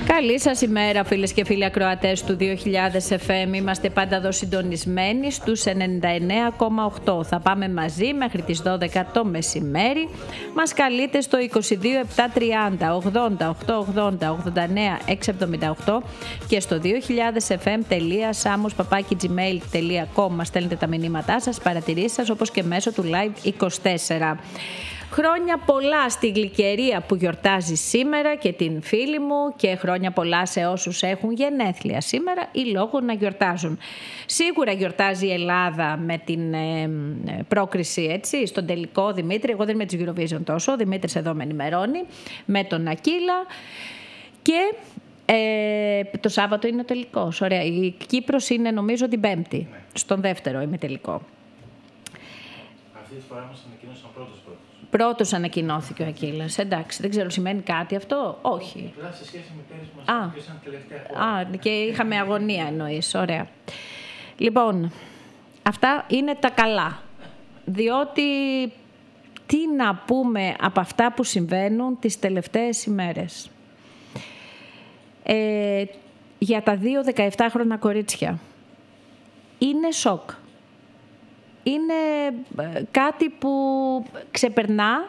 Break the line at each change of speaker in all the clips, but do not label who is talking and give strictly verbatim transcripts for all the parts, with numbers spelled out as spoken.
Καλή σας ημέρα, φίλες και φίλοι ακροατές του δύο χιλιάδες εφ εμ. Είμαστε πάντα εδώ συντονισμένοι στους ενενήντα εννέα κόμμα οκτώ. Θα πάμε μαζί μέχρι τις δώδεκα το μεσημέρι. Μας καλείτε στο είκοσι δύο επτακόσια τριάντα ογδόντα οκτακόσια ογδόντα ογδόντα εννέα εξακόσια εβδομήντα οκτώ και στο δύο χιλιάδες εφ εμ τελεία σάμος παπάκι τζι μέιλ τελεία κομ μας στέλνετε τα μηνύματά σας, παρατηρήσεις σας, όπως και μέσω του Live είκοσι τέσσερα. Χρόνια πολλά στη Γλυκερία που γιορτάζει σήμερα και την φίλη μου, και χρόνια πολλά σε όσους έχουν γενέθλια σήμερα ή λόγω να γιορτάζουν. Σίγουρα γιορτάζει η Ελλάδα με την ε, πρόκριση, έτσι, στον τελικό Δημήτρη. Εγώ δεν είμαι της Eurovision τόσο, ο Δημήτρης εδώ με ενημερώνει, με τον Ακύλα. Και ε, το Σάββατο είναι ο τελικός. Ωραία. Η Κύπρος είναι νομίζω την Πέμπτη, ναι. Στον δεύτερο ημιτελικό.
Αυτή τη φορά μας ανακοινώσαν πρώτος πρώτος.
Πρώτος ανακοινώθηκε ο Ακύλας. Εντάξει, δεν ξέρω, σημαίνει κάτι αυτό. Όχι.
Απλά σε σχέση με πέρυσι που μας ανακοινώσαν τελευταία χώρα.
Α, και είχαμε αγωνία εννοείς. Ωραία. Λοιπόν, αυτά είναι τα καλά. Διότι τι να πούμε από αυτά που συμβαίνουν τις τελευταίες ημέρες. Ε, για τα δύο δεκαεπτάχρονα κορίτσια. Είναι σοκ. Είναι κάτι που ξεπερνά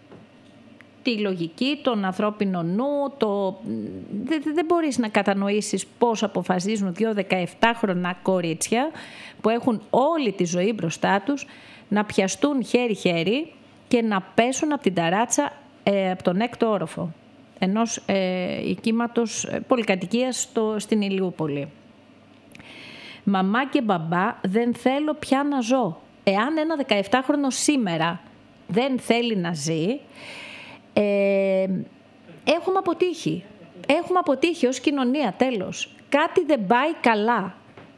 τη λογική, τον ανθρώπινο νου. Το... Δεν, δεν μπορείς να κατανοήσεις πώς αποφασίζουν δύο δεκαεπτάχρονα κορίτσια που έχουν όλη τη ζωή μπροστά τους να πιαστούν χέρι-χέρι και να πέσουν από την ταράτσα ε, από τον έκτο όροφο ενός ε, οικίματος ε, πολυκατοικίας στο, στην Ηλιούπολη. Μαμά και μπαμπά, δεν θέλω πια να ζω. Εάν ένα δεκαεπτάχρονο σήμερα δεν θέλει να ζει, ε, έχουμε αποτύχει. Έχουμε αποτύχει ως κοινωνία, τέλος. Κάτι δεν πάει καλά.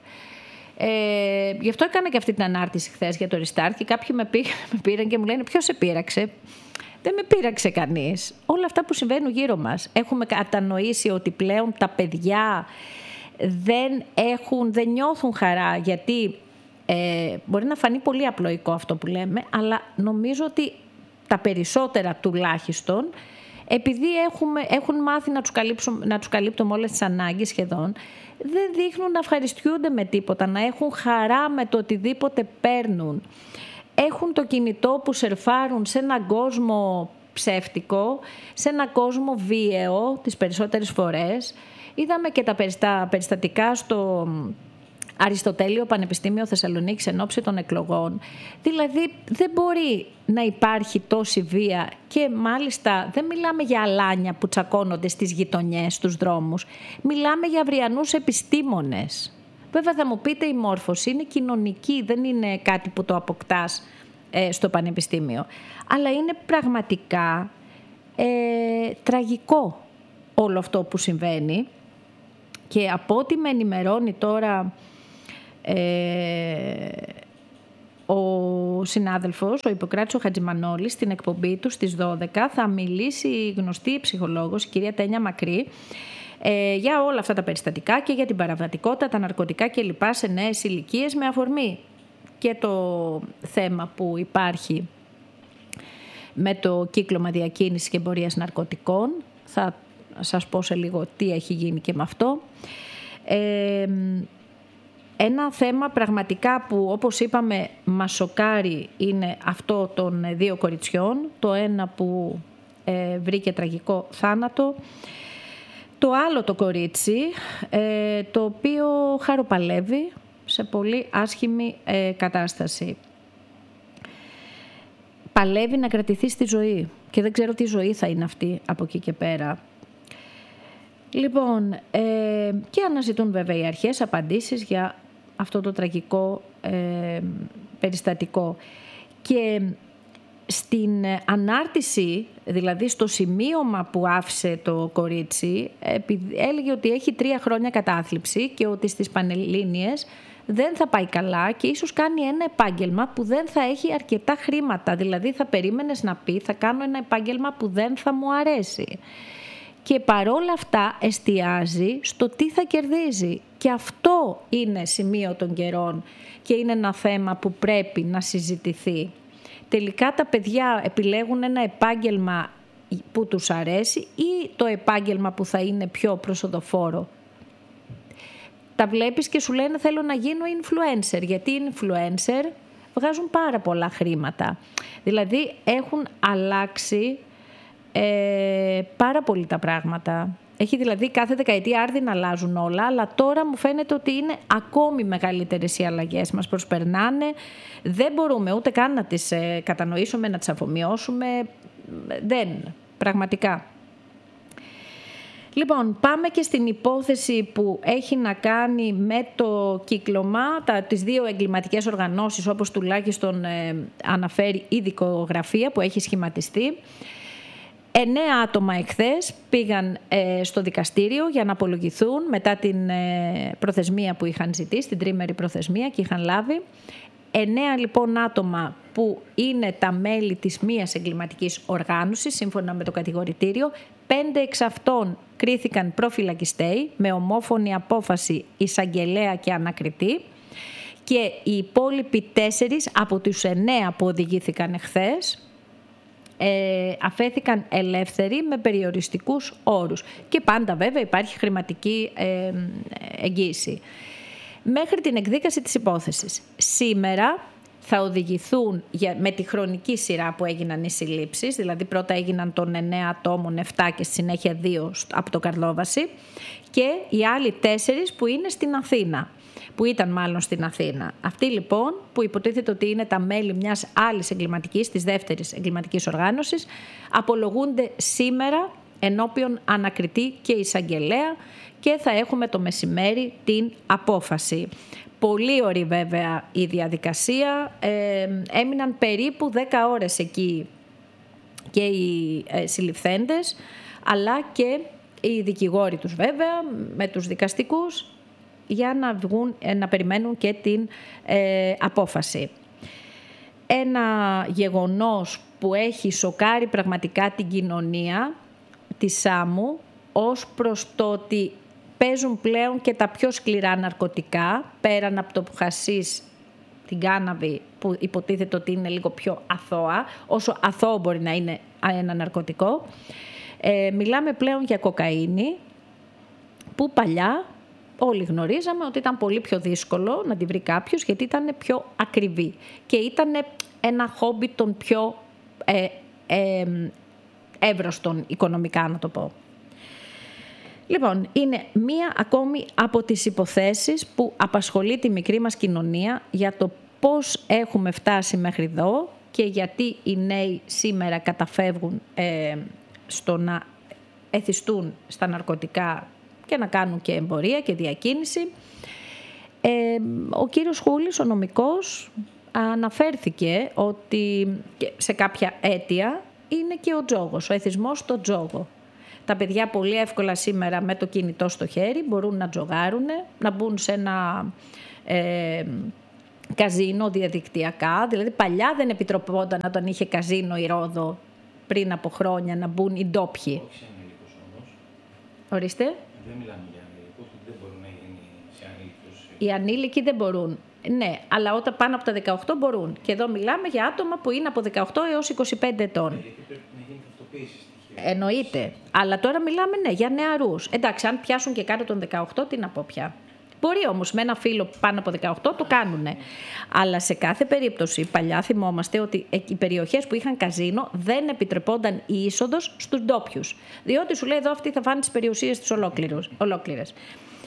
Ε, γι' αυτό έκανα και αυτή την ανάρτηση χθες για το Restart και κάποιοι με, πή, με πήραν και μου λένε ποιος σε πείραξε. Δεν με πείραξε κανείς. Όλα αυτά που συμβαίνουν γύρω μας. Έχουμε κατανοήσει ότι πλέον τα παιδιά δεν, έχουν, δεν νιώθουν χαρά, γιατί ε, μπορεί να φανεί πολύ απλοϊκό αυτό που λέμε, αλλά νομίζω ότι τα περισσότερα τουλάχιστον, επειδή έχουμε, έχουν μάθει να τους, να τους καλύπτουμε όλες τις ανάγκες σχεδόν, δεν δείχνουν να ευχαριστιούνται με τίποτα, να έχουν χαρά με το οτιδήποτε παίρνουν. Έχουν το κινητό που σερφάρουν σε έναν κόσμο ψεύτικο, σε έναν κόσμο βίαιο τις περισσότερες φορές. Είδαμε και τα περιστατικά στο Αριστοτέλειο Πανεπιστήμιο Θεσσαλονίκης εν ώψη των εκλογών. Δηλαδή δεν μπορεί να υπάρχει τόση βία, και μάλιστα δεν μιλάμε για αλάνια που τσακώνονται στις γειτονιές, στους δρόμους. Μιλάμε για αυριανούς επιστήμονες. Βέβαια θα μου πείτε, η μόρφωση είναι κοινωνική, δεν είναι κάτι που το αποκτάς ε, στο πανεπιστήμιο. Αλλά είναι πραγματικά ε, τραγικό όλο αυτό που συμβαίνει. Και από ό,τι με ενημερώνει τώρα ε, ο συνάδελφος, ο Ιπποκράτης ο Χατζημανόλης, στην εκπομπή του στις δώδεκα θα μιλήσει η γνωστή ψυχολόγος, η κυρία Τένια Μακρύ, ε, για όλα αυτά τα περιστατικά και για την παραβατικότητα, τα ναρκωτικά κλπ. Σε νέες ηλικίες, με αφορμή και το θέμα που υπάρχει με το κύκλωμα διακίνησης και εμπορίας ναρκωτικών. Θα σας πω σε λίγο τι έχει γίνει και με αυτό. Ε, ένα θέμα πραγματικά που, όπως είπαμε, μας σοκάρει είναι αυτό των δύο κοριτσιών. Το ένα που ε, βρήκε τραγικό θάνατο. Το άλλο το κορίτσι, ε, το οποίο χαροπαλεύει σε πολύ άσχημη ε, κατάσταση. Παλεύει να κρατηθεί στη ζωή και δεν ξέρω τι ζωή θα είναι αυτή από εκεί και πέρα. Λοιπόν, ε, και αναζητούν βέβαια οι αρχές απαντήσεις για αυτό το τραγικό ε, περιστατικό. Και στην ανάρτηση, δηλαδή στο σημείωμα που άφησε το κορίτσι, έλεγε ότι έχει τρία χρόνια κατάθλιψη και ότι στις Πανελλήνιες δεν θα πάει καλά και ίσως κάνει ένα επάγγελμα που δεν θα έχει αρκετά χρήματα. Δηλαδή θα περίμενες να πει θα κάνω ένα επάγγελμα που δεν θα μου αρέσει. Και παρόλα αυτά εστιάζει στο τι θα κερδίζει. Και αυτό είναι σημείο των καιρών και είναι ένα θέμα που πρέπει να συζητηθεί. Τελικά τα παιδιά επιλέγουν ένα επάγγελμα που τους αρέσει ή το επάγγελμα που θα είναι πιο προσοδοφόρο. Τα βλέπεις και σου λένε θέλω να γίνω influencer, γιατί οι influencer βγάζουν πάρα πολλά χρήματα. Δηλαδή έχουν αλλάξει ε, πάρα πολύ τα πράγματα. Έχει δηλαδή κάθε δεκαετία άρδιν να αλλάζουν όλα, αλλά τώρα μου φαίνεται ότι είναι ακόμη μεγαλύτερες οι αλλαγές. Μας προσπερνάνε, δεν μπορούμε ούτε καν να τις ε, κατανοήσουμε, να τις αφομοιώσουμε. Δεν, πραγματικά. Λοιπόν, πάμε και στην υπόθεση που έχει να κάνει με το κύκλωμα, τα, τις δύο εγκληματικές οργανώσεις, όπως τουλάχιστον ε, αναφέρει η δικογραφία που έχει σχηματιστεί. Εννέα άτομα εχθές πήγαν ε, στο δικαστήριο για να απολογηθούν μετά την ε, προθεσμία που είχαν ζητήσει, την τρίμερη προθεσμία και είχαν λάβει. Εννέα λοιπόν άτομα που είναι τα μέλη της μίας εγκληματικής οργάνωσης, σύμφωνα με το κατηγορητήριο. Πέντε εξ αυτών κρίθηκαν προφυλακιστέοι με ομόφωνη απόφαση εισαγγελέα και ανακριτή. Και οι υπόλοιποι τέσσερις από τους εννέα που οδηγήθηκαν εχθές ε, αφέθηκαν ελεύθεροι με περιοριστικούς όρους. Και πάντα βέβαια υπάρχει χρηματική ε, εγγύηση. Μέχρι την εκδίκαση της υπόθεσης. Σήμερα θα οδηγηθούν για, με τη χρονική σειρά που έγιναν οι συλλήψεις, δηλαδή πρώτα έγιναν των εννέα ατόμων, επτά και στη συνέχεια δύο από το Καρλόβαση και οι άλλοι τέσσερις που είναι στην Αθήνα, που ήταν μάλλον στην Αθήνα. Αυτοί λοιπόν που υποτίθεται ότι είναι τα μέλη μιας άλλης εγκληματικής, της δεύτερης εγκληματικής οργάνωσης, απολογούνται σήμερα ενώπιον ανακριτή και εισαγγελέα και θα έχουμε το μεσημέρι την απόφαση. Πολύ ωραία βέβαια η διαδικασία, ε, έμειναν περίπου δέκα ώρες εκεί και οι ε, συλληφθέντες, αλλά και οι δικηγόροι τους βέβαια, με τους δικαστικούς, για να, βγουν, ε, να περιμένουν και την ε, απόφαση. Ένα γεγονός που έχει σοκάρει πραγματικά την κοινωνία της Σάμου, ως προς το ότι παίζουν πλέον και τα πιο σκληρά ναρκωτικά, πέραν από το χασίς, την κάναβη, που υποτίθεται ότι είναι λίγο πιο αθώα, όσο αθώο μπορεί να είναι ένα ναρκωτικό. Ε, μιλάμε πλέον για κοκαίνη, που παλιά όλοι γνωρίζαμε ότι ήταν πολύ πιο δύσκολο να τη βρει κάποιος, γιατί ήταν πιο ακριβή και ήταν ένα χόμπι των πιο ε, ε, εύρωστων οικονομικά, να το πω. Λοιπόν, είναι μία ακόμη από τις υποθέσεις που απασχολεί τη μικρή μας κοινωνία για το πώς έχουμε φτάσει μέχρι εδώ και γιατί οι νέοι σήμερα καταφεύγουν ε, στο να εθιστούν στα ναρκωτικά και να κάνουν και εμπορία και διακίνηση. Ε, ο κύριος Χούλης, ο νομικός, αναφέρθηκε ότι σε κάποια αίτια είναι και ο τζόγος, ο εθισμός στο τζόγο. Τα παιδιά πολύ εύκολα σήμερα με το κινητό στο χέρι μπορούν να τζογάρουν, να μπουν σε ένα ε, καζίνο διαδικτυακά. Δηλαδή παλιά δεν επιτροπόταν να τον είχε καζίνο η Ρόδο πριν από χρόνια να μπουν οι ντόπιοι.
Όχι σε ανήλικους όμως.
Ορίστε.
Δεν μιλάμε για ανήλικους, δεν μπορούν να γίνει σε ανήλικους.
Οι ανήλικοι δεν μπορούν. Ναι, αλλά όταν πάνω από τα δεκαοκτώ μπορούν. Και εδώ μιλάμε για άτομα που είναι από δεκαοκτώ έως είκοσι πέντε ετών.
Ναι, γιατί πρέπει να γίνει ταυτοποίηση.
Εννοείται. Αλλά τώρα μιλάμε ναι, για νεαρούς. Εντάξει, αν πιάσουν και κάτω των δεκαοκτώ, τι να πω πια. Μπορεί όμως με ένα φίλο πάνω από δεκαοκτώ το κάνουνε. Αλλά σε κάθε περίπτωση, παλιά θυμόμαστε ότι οι περιοχές που είχαν καζίνο δεν επιτρεπόταν η είσοδος στους ντόπιους. Διότι σου λέει εδώ αυτοί θα φάνε τις περιουσίες τους ολόκληρες.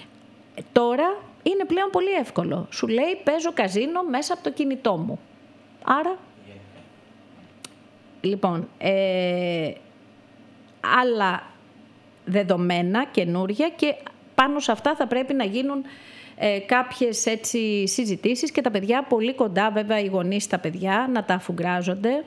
Τώρα είναι πλέον πολύ εύκολο. Σου λέει παίζω καζίνο μέσα από το κινητό μου. Άρα, yeah. λοιπόν, ε, άλλα δεδομένα καινούρια και πάνω σε αυτά θα πρέπει να γίνουν ε, κάποιες έτσι συζητήσεις και τα παιδιά πολύ κοντά, βέβαια οι γονείς στα παιδιά, να τα αφουγκράζονται.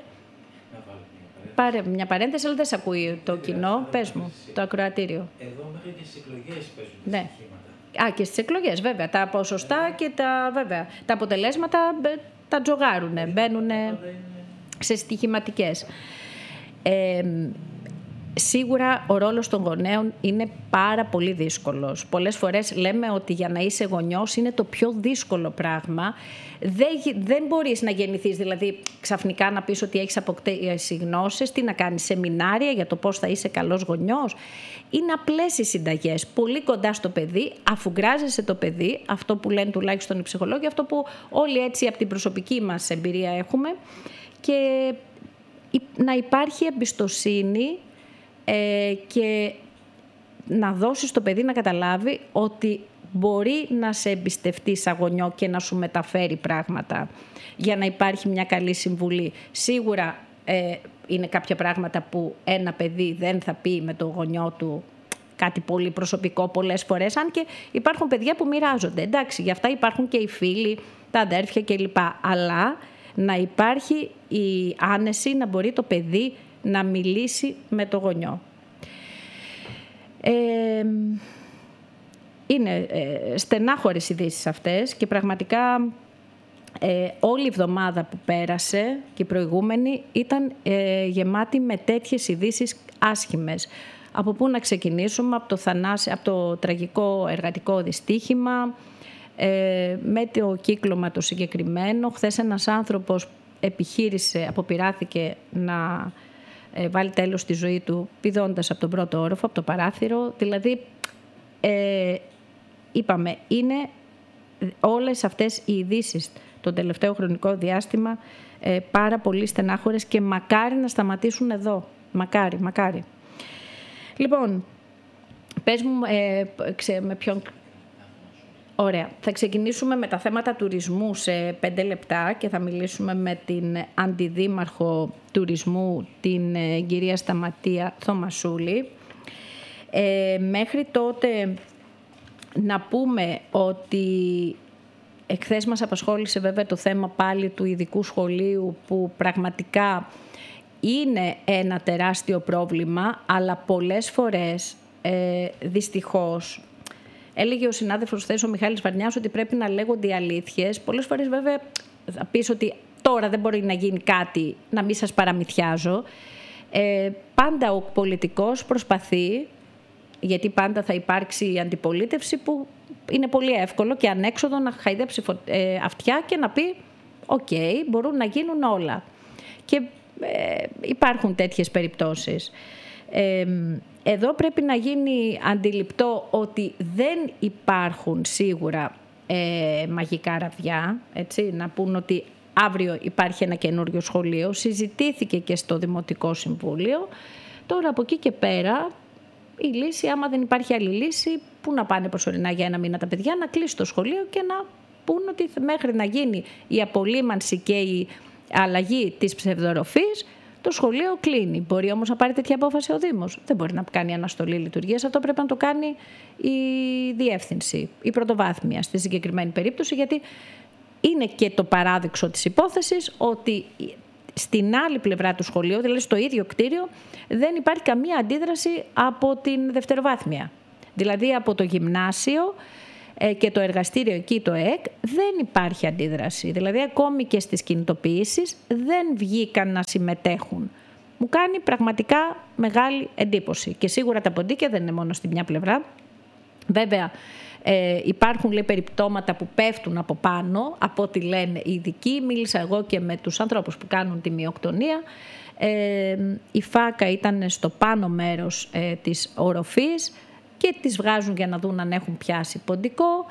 Πάρε μια παρένθεση, αλλά δεν σε ακούει το κοινό. Πες μου, το ακροατήριο.
Εδώ μέχρι και στις εκλογές παίζουν
ναι.
στοιχήματα.
Α, και στις εκλογές βέβαια. Τα ποσοστά και τα, βέβαια, τα αποτελέσματα τα τζογάρουνε, μπαίνουνε σε στοιχηματικές. Ε, σίγουρα ο ρόλος των γονέων είναι πάρα πολύ δύσκολος. Πολλές φορές λέμε ότι για να είσαι γονιός είναι το πιο δύσκολο πράγμα. Δεν, δεν μπορείς να γεννηθείς, δηλαδή ξαφνικά να πεις ότι έχεις αποκτήσει γνώσεις, τι να κάνεις, σεμινάρια για το πώς θα είσαι καλός γονιός. Είναι απλές οι συνταγές, πολύ κοντά στο παιδί, αφουγκράζεσαι το παιδί, αυτό που λένε τουλάχιστον οι ψυχολόγοι, αυτό που όλοι έτσι από την προσωπική μας εμπειρία έχουμε, και να υπάρχει εμπιστοσύνη ε, και να δώσεις στο παιδί να καταλάβει ότι μπορεί να σε εμπιστευτεί σαν γονιό και να σου μεταφέρει πράγματα για να υπάρχει μια καλή συμβουλή. Σίγουρα ε, είναι κάποια πράγματα που ένα παιδί δεν θα πει με το γονιό του, κάτι πολύ προσωπικό πολλές φορές, αν και υπάρχουν παιδιά που μοιράζονται. Εντάξει, γι' αυτά υπάρχουν και οι φίλοι, τα αδέρφια κλπ. Αλλά να υπάρχει η άνεση να μπορεί το παιδί να μιλήσει με το γονιό. Ε, είναι ε, στενάχωρες ειδήσεις αυτές και πραγματικά ε, όλη η εβδομάδα που πέρασε και η προηγούμενη ήταν ε, γεμάτη με τέτοιες ειδήσεις άσχημες. Από πού να ξεκινήσουμε, από το, θανάσι, από το τραγικό εργατικό δυστύχημα, ε, με το κύκλωμα το συγκεκριμένο. Χθες ένας άνθρωπος επιχείρησε, αποπειράθηκε να ε, βάλει τέλος στη ζωή του πηδώντας από τον πρώτο όροφο, από το παράθυρο. Δηλαδή, ε, είπαμε, είναι όλες αυτές οι ειδήσεις το τελευταίο χρονικό διάστημα ε, πάρα πολύ στενάχωρες και μακάρι να σταματήσουν εδώ. Μακάρι, μακάρι. Λοιπόν, πες μου ε, ξε, με ποιον... Ωραία. Θα ξεκινήσουμε με τα θέματα τουρισμού σε πέντε λεπτά και θα μιλήσουμε με την αντιδήμαρχο τουρισμού, την ε, κυρία Σταματία Θωμασούλη. Ε, μέχρι τότε να πούμε ότι εχθές μας απασχόλησε βέβαια το θέμα πάλι του ειδικού σχολείου, που πραγματικά είναι ένα τεράστιο πρόβλημα, αλλά πολλές φορές ε, δυστυχώς, έλεγε ο συνάδελφος χθες ο Μιχάλης Βαρνιάς, ότι πρέπει να λέγονται οι αλήθειες. Πολλές φορές βέβαια θα πεις ότι τώρα δεν μπορεί να γίνει κάτι, να μην σας παραμυθιάζω. Ε, πάντα ο πολιτικός προσπαθεί, γιατί πάντα θα υπάρξει η αντιπολίτευση, που είναι πολύ εύκολο και ανέξοδο να χαϊδέψει ε, αυτιά και να πει «ΟΚ, okay, μπορούν να γίνουν όλα». Και ε, υπάρχουν τέτοιες περιπτώσεις. Ε, εδώ πρέπει να γίνει αντιληπτό ότι δεν υπάρχουν σίγουρα ε, μαγικά ραβδιά, έτσι, να πούν ότι αύριο υπάρχει ένα καινούριο σχολείο. Συζητήθηκε και στο Δημοτικό Συμβούλιο. Τώρα από εκεί και πέρα η λύση, άμα δεν υπάρχει άλλη λύση, πού να πάνε προσωρινά για ένα μήνα τα παιδιά, να κλείσει το σχολείο και να πούν ότι μέχρι να γίνει η απολύμανση και η αλλαγή της ψευδορροφής, το σχολείο κλείνει. Μπορεί όμως να πάρει τέτοια απόφαση ο Δήμος? Δεν μπορεί να κάνει αναστολή λειτουργίας. Αυτό πρέπει να το κάνει η διεύθυνση, η πρωτοβάθμια στη συγκεκριμένη περίπτωση, γιατί είναι και το παράδειξο της υπόθεσης ότι στην άλλη πλευρά του σχολείου, δηλαδή στο ίδιο κτίριο, δεν υπάρχει καμία αντίδραση από την δευτεροβάθμια. Δηλαδή από το γυμνάσιο και το εργαστήριο εκεί, το ΕΚ, δεν υπάρχει αντίδραση. Δηλαδή ακόμη και στις κινητοποιήσεις δεν βγήκαν να συμμετέχουν. Μου κάνει πραγματικά μεγάλη εντύπωση. Και σίγουρα τα ποντίκια δεν είναι μόνο στη μια πλευρά. Βέβαια ε, υπάρχουν, λέει, περιπτώματα που πέφτουν από πάνω, από ό,τι λένε οι ειδικοί. Μίλησα εγώ και με τους ανθρώπους που κάνουν τη μειοκτονία. Ε, η φάκα ήταν στο πάνω μέρος ε, της οροφής και τις βγάζουν για να δουν αν έχουν πιάσει ποντικό.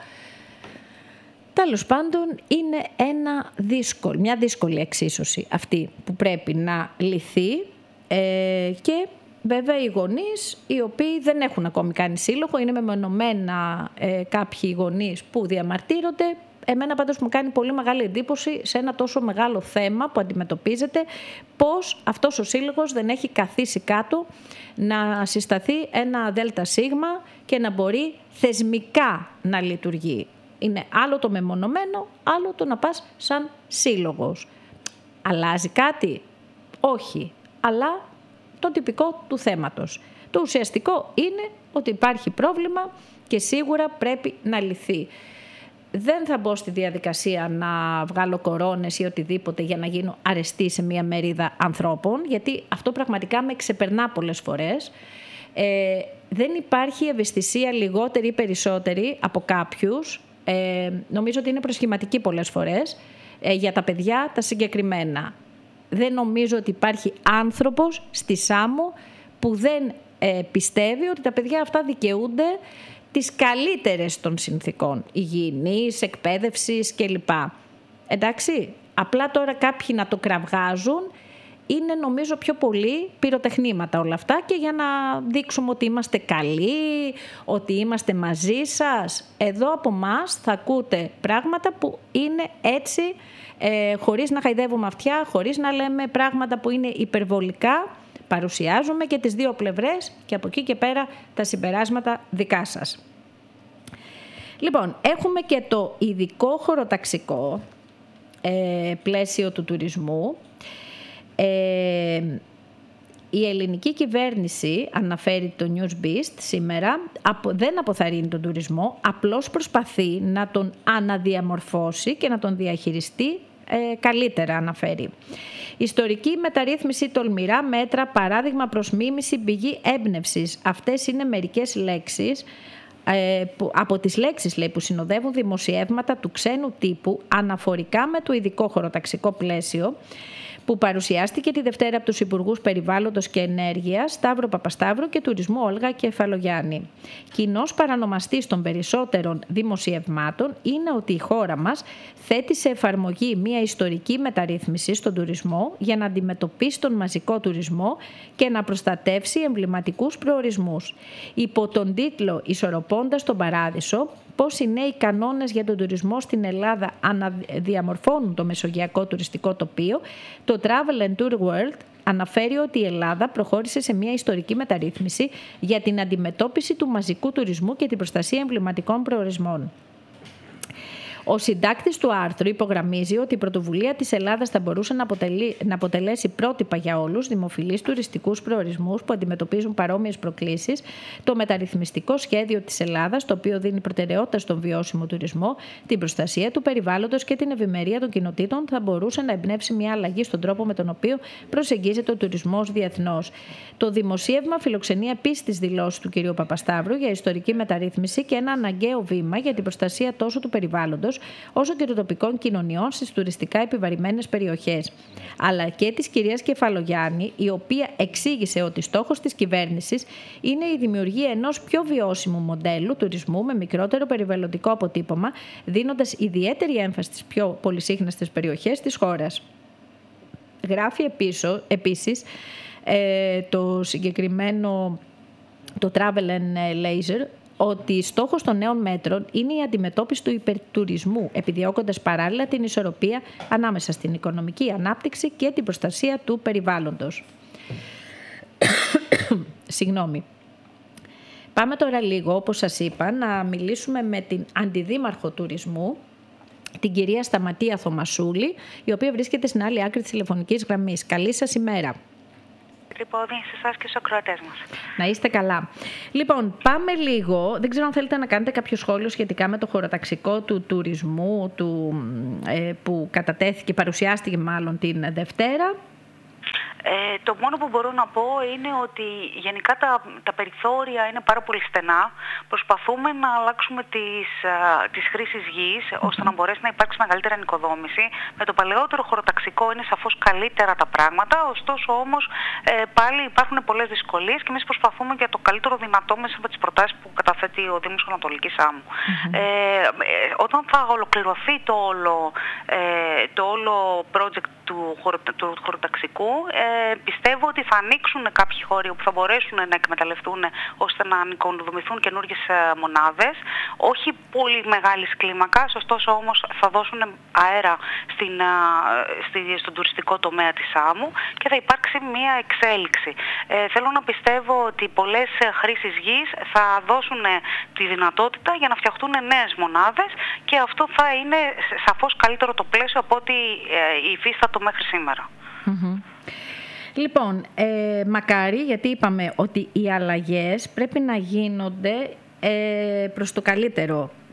Τέλος πάντων, είναι ένα δύσκολο, μια δύσκολη εξίσωση αυτή που πρέπει να λυθεί ε, και βέβαια οι γονείς, οι οποίοι δεν έχουν ακόμη κάνει σύλλογο, είναι μεμονωμένα ε, κάποιοι γονείς που διαμαρτύρονται. Εμένα πάντως μου κάνει πολύ μεγάλη εντύπωση σε ένα τόσο μεγάλο θέμα που αντιμετωπίζεται, πώς αυτός ο σύλλογος δεν έχει καθίσει κάτω να συσταθεί ένα ΔΣ και να μπορεί θεσμικά να λειτουργεί. Είναι άλλο το μεμονωμένο, άλλο το να πας σαν σύλλογος. Αλλάζει κάτι? Όχι. Αλλά το τυπικό του θέματος. Το ουσιαστικό είναι ότι υπάρχει πρόβλημα και σίγουρα πρέπει να λυθεί. δεν θα μπω στη διαδικασία να βγάλω κορώνες ή οτιδήποτε για να γίνω αρεστή σε μία μερίδα ανθρώπων, γιατί αυτό πραγματικά με ξεπερνά πολλές φορές. Ε, δεν υπάρχει ευαισθησία λιγότερη ή περισσότερη από κάποιους. Ε, νομίζω ότι είναι προσχηματική πολλές φορές ε, για τα παιδιά τα συγκεκριμένα. Δεν νομίζω ότι υπάρχει άνθρωπος στη Σάμο που δεν ε, πιστεύει ότι τα παιδιά αυτά δικαιούνται τις καλύτερες των συνθήκων υγιεινής, εκπαίδευσης κλπ. Εντάξει, απλά τώρα κάποιοι να το κραυγάζουν, είναι νομίζω πιο πολύ πυροτεχνήματα όλα αυτά και για να δείξουμε ότι είμαστε καλοί, ότι είμαστε μαζί σας. Εδώ από μας θα ακούτε πράγματα που είναι έτσι, ε, χωρίς να χαϊδεύουμε αυτιά, χωρίς να λέμε πράγματα που είναι υπερβολικά. Παρουσιάζουμε και τις δύο πλευρές και από εκεί και πέρα τα συμπεράσματα δικά σας. Λοιπόν, έχουμε και το ειδικό χωροταξικό ε, πλαίσιο του τουρισμού. Ε, η ελληνική κυβέρνηση, αναφέρει το Newsbeast σήμερα, απο, δεν αποθαρρύνει τον τουρισμό, απλώς προσπαθεί να τον αναδιαμορφώσει και να τον διαχειριστεί ε, καλύτερα, αναφέρει. Ιστορική μεταρρύθμιση, τολμηρά μέτρα, παράδειγμα προς μίμηση, πηγή έμπνευσης. Αυτές είναι μερικές λέξεις, ε, που, από τις λέξεις λέει, που συνοδεύουν δημοσιεύματα του ξένου τύπου αναφορικά με το ειδικό χωροταξικό πλαίσιο, που παρουσιάστηκε τη Δευτέρα από τους Υπουργούς Περιβάλλοντος και Ενέργειας Σταύρο Παπασταύρου και Τουρισμού Όλγα Κεφαλογιάννη. Κοινός παρανομαστής των περισσότερων δημοσιευμάτων είναι ότι η χώρα μας θέτει σε εφαρμογή μια ιστορική μεταρρύθμιση στον τουρισμό για να αντιμετωπίσει τον μαζικό τουρισμό και να προστατεύσει εμβληματικούς προορισμούς. Υπό τον τίτλο «Ισορροπώντας τον Παράδεισο», πώς οι νέοι κανόνες για τον τουρισμό στην Ελλάδα αναδιαμορφώνουν το μεσογειακό τουριστικό τοπίο, το Travel and Tour World αναφέρει ότι η Ελλάδα προχώρησε σε μια ιστορική μεταρρύθμιση για την αντιμετώπιση του μαζικού τουρισμού και την προστασία εμβληματικών προορισμών. Ο συντάκτης του άρθρου υπογραμμίζει ότι η πρωτοβουλία της Ελλάδας θα μπορούσε να, αποτελεί, να αποτελέσει πρότυπα για όλους δημοφιλείς τουριστικούς προορισμούς που αντιμετωπίζουν παρόμοιες προκλήσεις. Το μεταρρυθμιστικό σχέδιο της Ελλάδας, το οποίο δίνει προτεραιότητα στον βιώσιμο τουρισμό, την προστασία του περιβάλλοντος και την ευημερία των κοινοτήτων, θα μπορούσε να εμπνεύσει μια αλλαγή στον τρόπο με τον οποίο προσεγγίζεται ο τουρισμός διεθνώς. Το δημοσίευμα φιλοξενεί επίσης τις δηλώσεις του κ. Παπασταύρου για ιστορική μεταρρύθμιση και ένα αναγκαίο βήμα για την προστασία τόσο του περιβάλλοντος όσο και των τοπικών κοινωνιών στις τουριστικά επιβαρημένες περιοχές. Αλλά και της κυρίας Κεφαλογιάννη, η οποία εξήγησε ότι στόχος της κυβέρνησης είναι η δημιουργία ενός πιο βιώσιμου μοντέλου τουρισμού με μικρότερο περιβαλλοντικό αποτύπωμα, δίνοντας ιδιαίτερη έμφαση στις πιο πολυσύχναστες περιοχές της χώρας. Γράφει επίσης, επίσης ε, το συγκεκριμένο το Travel and Leisure ότι στόχος των νέων μέτρων είναι η αντιμετώπιση του υπερτουρισμού, επιδιώκοντας παράλληλα την ισορροπία ανάμεσα στην οικονομική ανάπτυξη και την προστασία του περιβάλλοντος. Συγγνώμη. Πάμε τώρα λίγο, όπως σας είπα, να μιλήσουμε με την Αντιδήμαρχο Τουρισμού, την κυρία Σταματία Θωμασούλη, η οποία βρίσκεται στην άλλη άκρη της τηλεφωνικής γραμμής. Καλή σας ημέρα.
Λοιπόν, σε εσάς και στους ακροατές μας.
Να είστε καλά. Λοιπόν, πάμε λίγο. Δεν ξέρω αν θέλετε να κάνετε κάποιο σχόλιο σχετικά με το χωροταξικό του τουρισμού του, ε, που κατατέθηκε, παρουσιάστηκε μάλλον την Δευτέρα.
Ε, το μόνο που μπορώ να πω είναι ότι γενικά τα, τα περιθώρια είναι πάρα πολύ στενά. Προσπαθούμε να αλλάξουμε τις, α, τις χρήσεις γης ώστε να μπορέσει να υπάρξει μεγαλύτερη ανοικοδόμηση. Με το παλαιότερο χωροταξικό είναι σαφώς καλύτερα τα πράγματα, ωστόσο όμως ε, πάλι υπάρχουν πολλές δυσκολίες και εμείς προσπαθούμε για το καλύτερο δυνατό μέσα από τις προτάσεις που καταθέτει ο Δήμος Ανατολικής Σάμου. Mm-hmm. Ε, ε, όταν θα ολοκληρωθεί το όλο, ε, το όλο project του, χωρο, του χωροταξικού, ε, πιστεύω ότι θα ανοίξουν κάποιοι χώροι που θα μπορέσουν να εκμεταλλευτούν ώστε να ανοικοδομηθούν καινούργιες μονάδες, όχι πολύ μεγάλης κλίμακας, ωστόσο όμως θα δώσουν αέρα στην, στη, στον τουριστικό τομέα της Σάμου και θα υπάρξει μια εξέλιξη. Ε, θέλω να πιστεύω ότι πολλές χρήσεις γης θα δώσουν τη δυνατότητα για να φτιαχτούν νέες μονάδες και αυτό θα είναι σαφώς καλύτερο το πλαίσιο από ό,τι ε, υφίστατο μέχρι σήμερα.
Mm-hmm. Λοιπόν, ε, μακάρι, γιατί είπαμε ότι οι αλλαγές πρέπει να γίνονται ε, προς το καλύτερο.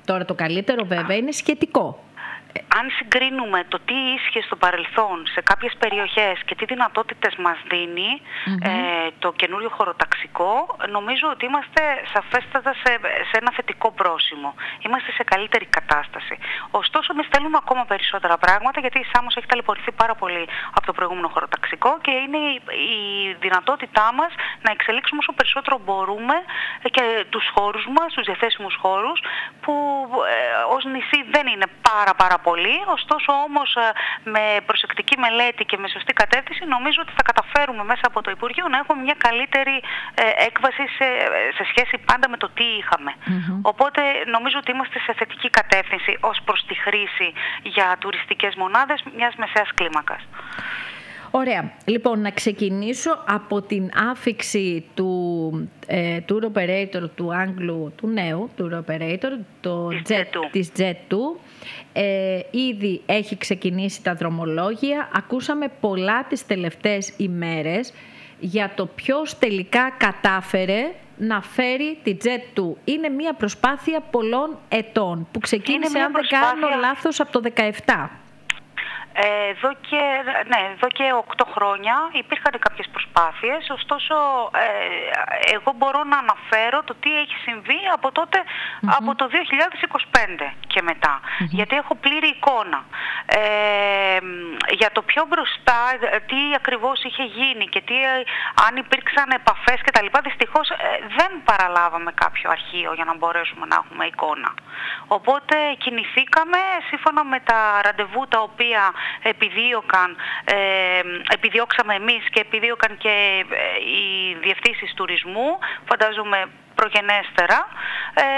Τώρα το καλύτερο βέβαια είναι σχετικό.
Αν συγκρίνουμε το τι ίσχυε στο παρελθόν σε κάποιες περιοχές και τι δυνατότητες μας δίνει mm-hmm. ε, το καινούριο χωροταξικό, νομίζω ότι είμαστε σαφέστατα σε, σε ένα θετικό πρόσημο. Είμαστε σε καλύτερη κατάσταση. Ωστόσο, εμείς θέλουμε ακόμα περισσότερα πράγματα, γιατί η Σάμος έχει ταλαιπωρηθεί πάρα πολύ από το προηγούμενο χωροταξικό και είναι η, η δυνατότητά μας να εξελίξουμε όσο περισσότερο μπορούμε και τους χώρους μας, τους διαθέσιμους χώρους, που ε, ως νησί δεν είναι πάρα πάρα πολύ, ωστόσο όμως με προσεκτική μελέτη και με σωστή κατεύθυνση νομίζω ότι θα καταφέρουμε μέσα από το Υπουργείο να έχουμε μια καλύτερη ε, έκβαση σε, σε σχέση πάντα με το τι είχαμε. Mm-hmm. Οπότε νομίζω ότι είμαστε σε θετική κατεύθυνση ως προς τη χρήση για τουριστικές μονάδες μιας μεσαίας κλίμακας.
Ωραία. Λοιπόν, να ξεκινήσω από την άφιξη του ε, tour operator του Άγγλου, του νέου tour operator, το
της
Jet, της Jet δύο. Ε, ήδη έχει ξεκινήσει τα δρομολόγια. Ακούσαμε πολλά τις τελευταίες ημέρες για το ποιος τελικά κατάφερε να φέρει τη Jet δύο. Είναι μια προσπάθεια πολλών ετών που ξεκίνησε, αν προσπάθεια... δεν κάνω λάθος, από το δεκαεπτά.
Εδώ και, ναι, εδώ και οκτώ χρόνια υπήρχαν κάποιες προσπάθειες, ωστόσο ε, εγώ μπορώ να αναφέρω το τι έχει συμβεί από τότε, mm-hmm. από το δύο χιλιάδες είκοσι πέντε και μετά, mm-hmm. γιατί έχω πλήρη εικόνα ε, για το πιο μπροστά, τι ακριβώς είχε γίνει και τι, αν υπήρξαν επαφές κτλ. Δυστυχώς ε, δεν παραλάβαμε κάποιο αρχείο για να μπορέσουμε να έχουμε εικόνα. Οπότε κινηθήκαμε σύμφωνα με τα ραντεβού τα οποία επιδίωκαν, ε, επιδιώξαμε εμείς και επιδίωκαν και ε, οι διευθύνσεις τουρισμού, φαντάζομαι προγενέστερα. Ε,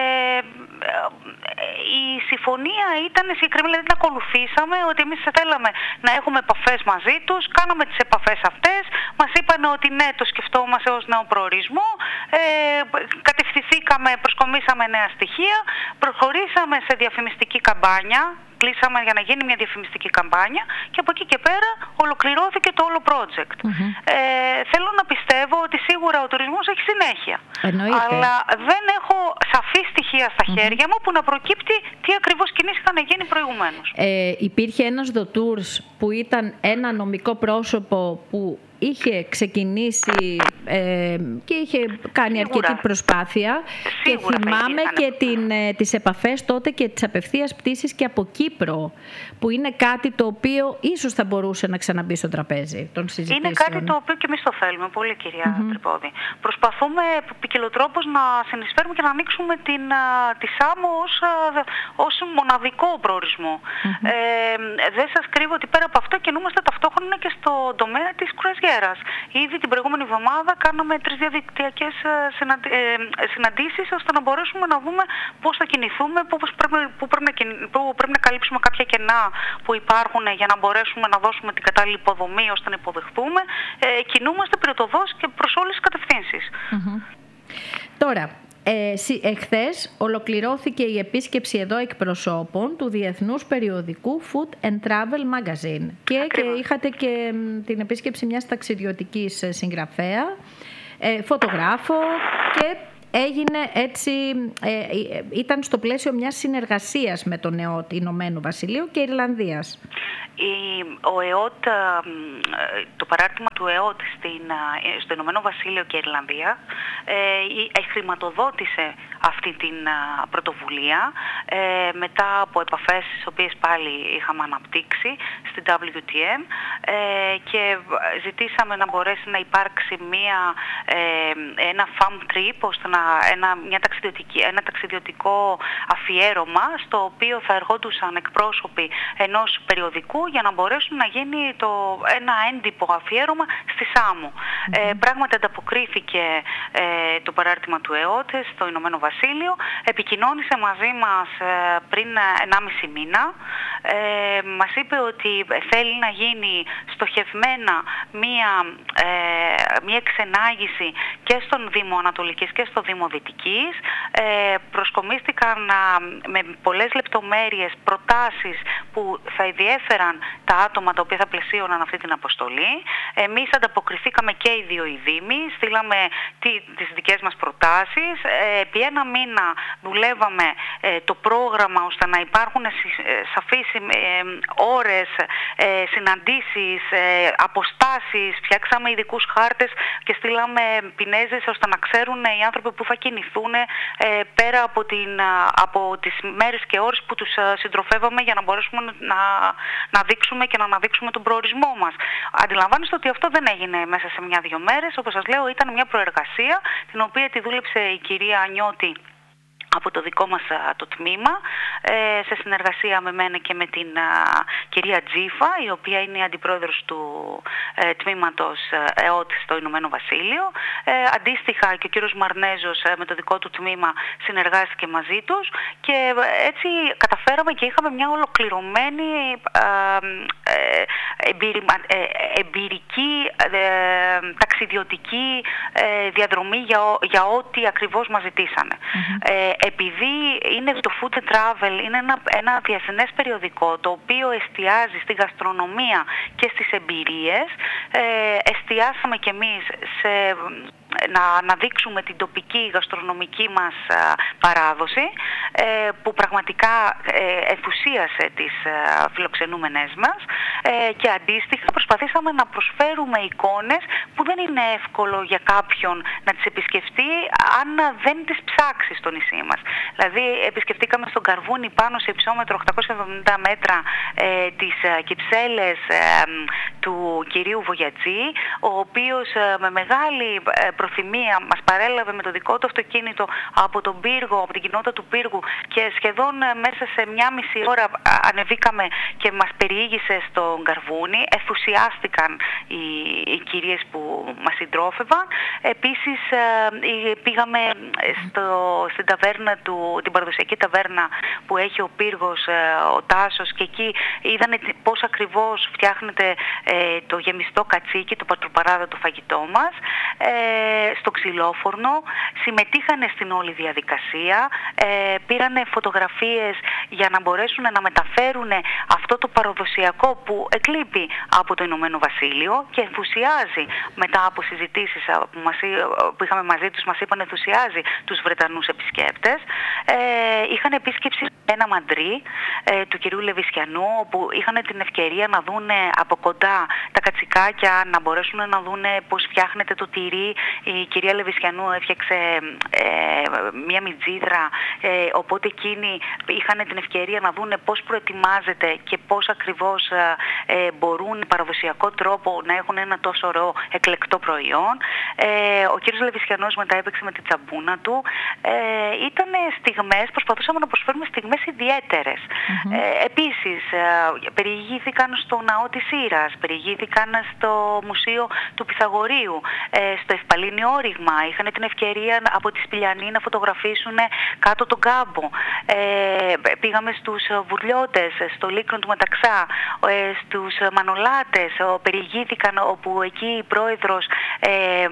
η συμφωνία ήταν συγκεκριμένη, δηλαδή την ακολουθήσαμε, ότι εμείς θέλαμε να έχουμε επαφές μαζί τους, κάναμε τις επαφές αυτές, μας είπαν ότι ναι, το σκεφτόμαστε ως νέο προορισμό, ε, κατευθυνθήκαμε, προσκομίσαμε νέα στοιχεία, προχωρήσαμε σε διαφημιστική καμπάνια, κλείσαμε για να γίνει μια διαφημιστική καμπάνια και από εκεί και πέρα ολοκληρώθηκε το όλο project. Mm-hmm. Ε, θέλω να πιστεύω ότι σίγουρα ο τουρισμός έχει συνέχεια.
Εννοείται.
Αλλά δεν έχω σαφή στοιχεία στα mm-hmm. χέρια μου που να προκύπτει τι ακριβώς κινήσεις είχαν γίνει προηγουμένως.
Ε, υπήρχε ένας Dotours που ήταν ένα νομικό πρόσωπο που είχε ξεκινήσει ε, και είχε κάνει
Σίγουρα.
αρκετή προσπάθεια. Σίγουρα. Και θυμάμαι και την, ε, τις επαφές τότε και τις απευθείας πτήσεις και από Κύπρο, που είναι κάτι το οποίο ίσως θα μπορούσε να ξαναμπεί στο τραπέζι των συζητήσεων.
Είναι κάτι το οποίο και εμείς το θέλουμε πολύ, κυρία mm-hmm. Τρυπώδη. Προσπαθούμε ποικιλοτρόπως να συνεισφέρουμε και να ανοίξουμε την, τη Σάμο ως, ως μοναδικό προορισμό. Mm-hmm. Ε, δεν σας κρύβω ότι πέρα από αυτό κινούμαστε ταυτόχρονα και στο τομέα της κρουαζιέρας. Ήδη την προηγούμενη εβδομάδα κάναμε τρεις διαδικτυακές συναντι... συναντήσεις ώστε να μπορέσουμε να δούμε πώς θα κινηθούμε, πώς πρέπει, που πρέπει, να... που πρέπει να καλύψουμε κάποια κενά που υπάρχουν για να μπορέσουμε να δώσουμε την κατάλληλη υποδομή ώστε να υποδεχτούμε. Ε, κινούμαστε πυροτοδώς και προς όλες τις κατευθύνσεις.
Mm-hmm. Τώρα, Ε, εχθές ολοκληρώθηκε η επίσκεψη εδώ εκπροσώπων του διεθνούς περιοδικού Food and Travel Magazine και, και είχατε και την επίσκεψη μιας ταξιδιωτικής συγγραφέα, ε, φωτογράφο, και έγινε έτσι, ε, ήταν στο πλαίσιο μιας συνεργασίας με τον ΕΟΤ Ηνωμένου Βασιλείου και Ιρλανδίας.
Η, ο ΕΟΤ, το παράρτημα του ΕΟΤ στην, στο Ηνωμένο Βασίλειο και Ιρλανδία ε, χρηματοδότησε αυτή την πρωτοβουλία ε, μετά από επαφές τις οποίες πάλι είχαμε αναπτύξει στην ντάμπλιου τι εμ ε, και ζητήσαμε να μπορέσει να υπάρξει μια, ε, ένα farm trip, ώστε να, ένα, μια ταξιδιωτική, ένα ταξιδιωτικό αφιέρωμα στο οποίο θα εργόντουσαν εκπρόσωποι ενός περιοδικού για να μπορέσουν να γίνει το, ένα έντυπο αφιέρωμα στη Σάμο. Mm-hmm. Ε, πράγματι ανταποκρίθηκε ε, το παράρτημα του ΕΟΤ στο Ηνωμένο Βασίλειο, επικοινώνησε μαζί μας ε, πριν ενάμιση μήνα, ε, μας είπε ότι θέλει να γίνει στοχευμένα μία, ε, μία εξενάγηση και στον Δήμο Ανατολικής και στο Δήμο Δυτικής. Ε, προσκομίστηκαν α, με πολλές λεπτομέρειες προτάσεις που θα ιδιέφεραν τα άτομα τα οποία θα πλαισίωναν αυτή την αποστολή. Εμείς ανταποκριθήκαμε και οι δύο οι Δήμοι, στείλαμε τι, τις δικές μας προτάσεις. Ε, επί ένα μήνα δουλεύαμε ε, το πρόγραμμα ώστε να υπάρχουν ε, σαφείς ε, ώρες, ε, συναντήσεις, ε, αποστάσεις, φτιάξαμε ειδικούς χάρτες και στείλαμε πινέζες ώστε να ξέρουν οι άνθρωποι που θα κινηθούν ε, πέρα από, την, από τις μέρες και ώρες που τους συντροφεύαμε για να μπορέσουμε να, να δείξουμε και να αναδείξουμε τον προορισμό μας. Αντιλαμβάνεστε ότι αυτό δεν έγινε μέσα σε μια-δυο μέρες. Όπως σας λέω, ήταν μια προεργασία την οποία τη δούλεψε η κυρία Ανιώτη από το δικό μας το τμήμα, σε συνεργασία με μένα και με την κυρία Τζίφα, η οποία είναι η αντιπρόεδρος του τμήματος ΕΟΤ στο Ηνωμένο Βασίλειο. Αντίστοιχα και ο κύριος Μαρνέζος με το δικό του τμήμα συνεργάστηκε μαζί τους και έτσι καταφέραμε και είχαμε μια ολοκληρωμένη εμπειρική, ταξιδιωτική διαδρομή για, για ό,τι ακριβώς μας ζητήσανε. Mm-hmm. Επειδή είναι το Food and Travel, είναι ένα, ένα διεθνές περιοδικό το οποίο εστιάζει στη γαστρονομία και στις εμπειρίες, ε, εστιάσαμε κι εμείς σε να, να δείξουμε την τοπική γαστρονομική μας α, παράδοση ε, που πραγματικά ε, ενθουσίασε τις α, φιλοξενούμενες μας ε, και αντίστοιχα προσπαθήσαμε να προσφέρουμε εικόνες που δεν είναι εύκολο για κάποιον να τις επισκεφτεί αν δεν τις ψάξει στο νησί μας. Δηλαδή επισκεφτήκαμε στον Καρβούνι πάνω σε υψόμετρο οκτακόσια εβδομήντα μέτρα ε, τις ε, κυψέλες ε, του κυρίου Βογιατζή, ο οποίος ε, με μεγάλη ε, προθυμία μας παρέλαβε με το δικό του αυτοκίνητο από τον πύργο, από την κοινότητα του πύργου και σχεδόν ε, μέσα σε μια μισή ώρα ανεβήκαμε και μας περιήγησε στον Καρβούνι. Ενθουσιάστηκαν οι, οι κυρίες που μας συντρόφευαν. Επίσης ε, πήγαμε στο, στην ταβέρνα του, την παραδοσιακή ταβέρνα που έχει ο πύργος, ε, ο Τάσος, και εκεί είδανε πώς ακριβώς φτιάχνεται ε, το γεμιστό κατσίκι, το πατροπαράδοτο φαγητό μας, ε, στο ξυλόφουρνο. Συμμετείχαν στην όλη διαδικασία, ε, πήρανε φωτογραφίες για να μπορέσουν να μεταφέρουν αυτό το παραδοσιακό που εκλείπει από το Ηνωμένο Βασίλειο και ενθουσιάζει μετά από συζητήσεις που, μας, που είχαμε μαζί τους, μας είπαν ενθουσιάζει τους Βρετανούς επισκέπτες. Ε, είχαν επίσκεψη ένα μαντρί ε, του κυρίου Λεβισιανού, όπου είχαν την ευκαιρία να δουν από κοντά τα κατσικάκια, να μπορέσουν να δουν πώς φτιάχνεται το τυρί. Η κυρία Λεβισιανού έφτιαξε ε, μία μιτζίδρα, ε, οπότε εκείνοι είχαν την ευκαιρία να δουν πώς προετοιμάζεται και πώς ακριβώς ε, μπορούν με παραδοσιακό τρόπο να έχουν ένα τόσο ωραίο εκλεκτό προϊόν. Ε, ο κύριος Λεβισιανός μετά έπαιξε με την τσαμπούνα του. Ε, ήταν στιγμές, προσπαθούσαμε να προσφέρουμε στιγμές ιδιαίτερες. Mm-hmm. Ε, επίσης, ε, περιηγήθηκαν στο ναό της Ήρας, περιηγήθηκαν στο Μουσείο του Πυθαγορείου, ε, στο Ευπαλήνιο Όριγμα. Είχαν την ευκαιρία από τη Σπηλιανή να φωτογραφίσουν κάτω τον κάμπο. Ε, πήγαμε στους Βουρλιώτες, στο Λύκνο του Μεταξά, ε, στους Μανολάτες, ο, περιηγήθηκαν όπου εκεί η πρόεδρος ε,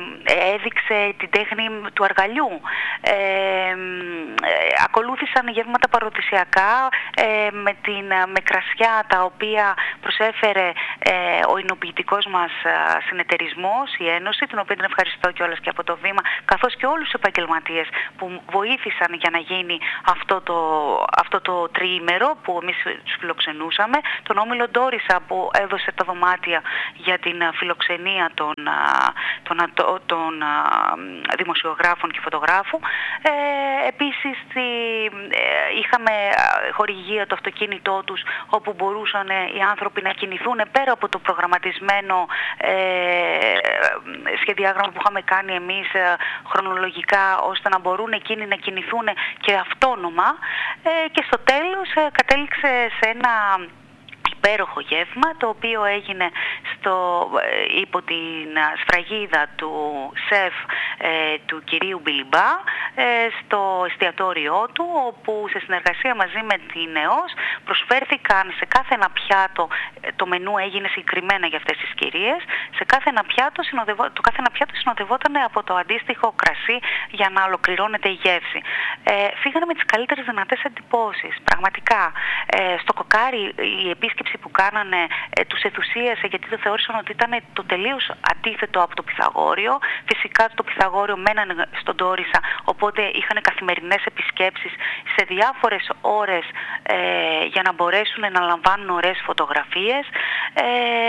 έδειξε την τέχνη του αργαλιού. Ε, ε, ακολούθησαν γεύματα παραδοσιακά ε, με, την, με κρασιά τα οποία προσέφερε ε, ο εινοποιητικός μας συνεταιρισμός, η Ένωση, την οποία την ευχαριστώ κιόλας και από το βήμα, καθώς και όλους τους επαγγελματίες που βοήθησαν για να γίνει αυτό το, αυτό το τριήμερο που εμείς τους φιλοξενούσαμε, τον Όμιλο Ντόρισα που έδωσε τα δωμάτια για την φιλοξενία των, των, των, των δημοσιογράφων και φωτογράφων. Ε, επίσης τη, ε, είχαμε χορηγία το αυτοκίνητό τους, όπου μπορούσαν οι άνθρωποι να κινηθούν πέρα από το προγραμματισμένο ε, σχεδιάγραμμα που είχαμε κάνει εμείς ε, χρονολογικά, ώστε να μπορούν εκείνοι να κινηθούν και αυτόνομα. Ε, και στο τέλος ε, κατέληξε σε ένα υπέροχο γεύμα, το οποίο έγινε στο, υπό την σφραγίδα του σεφ ε, του κυρίου Μπιλιμπά, στο εστιατόριό του, όπου σε συνεργασία μαζί με την ΕΟΣ προσφέρθηκαν σε κάθε ένα πιάτο, το μενού έγινε συγκεκριμένα για αυτές τις κυρίες, σε κάθε ένα πιάτο, συνοδευό, το κάθε ένα πιάτο συνοδευόταν από το αντίστοιχο κρασί για να ολοκληρώνεται η γεύση. Ε, φύγανε με τις καλύτερες δυνατές εντυπώσεις. Πραγματικά, ε, στο Κοκάρι η επίσκεψη που κάνανε ε, τους ενθουσίασε, γιατί το θεώρησαν ότι ήταν το τελείως αντίθετο από το Πυθαγόριο. Φυσικά το Πυθαγόριο μένανε στον Τόρισα, οπότε είχαν καθημερινές επισκέψεις σε διάφορες ώρες ε, για να μπορέσουν να λαμβάνουν ωραίες φωτογραφίες. Ε,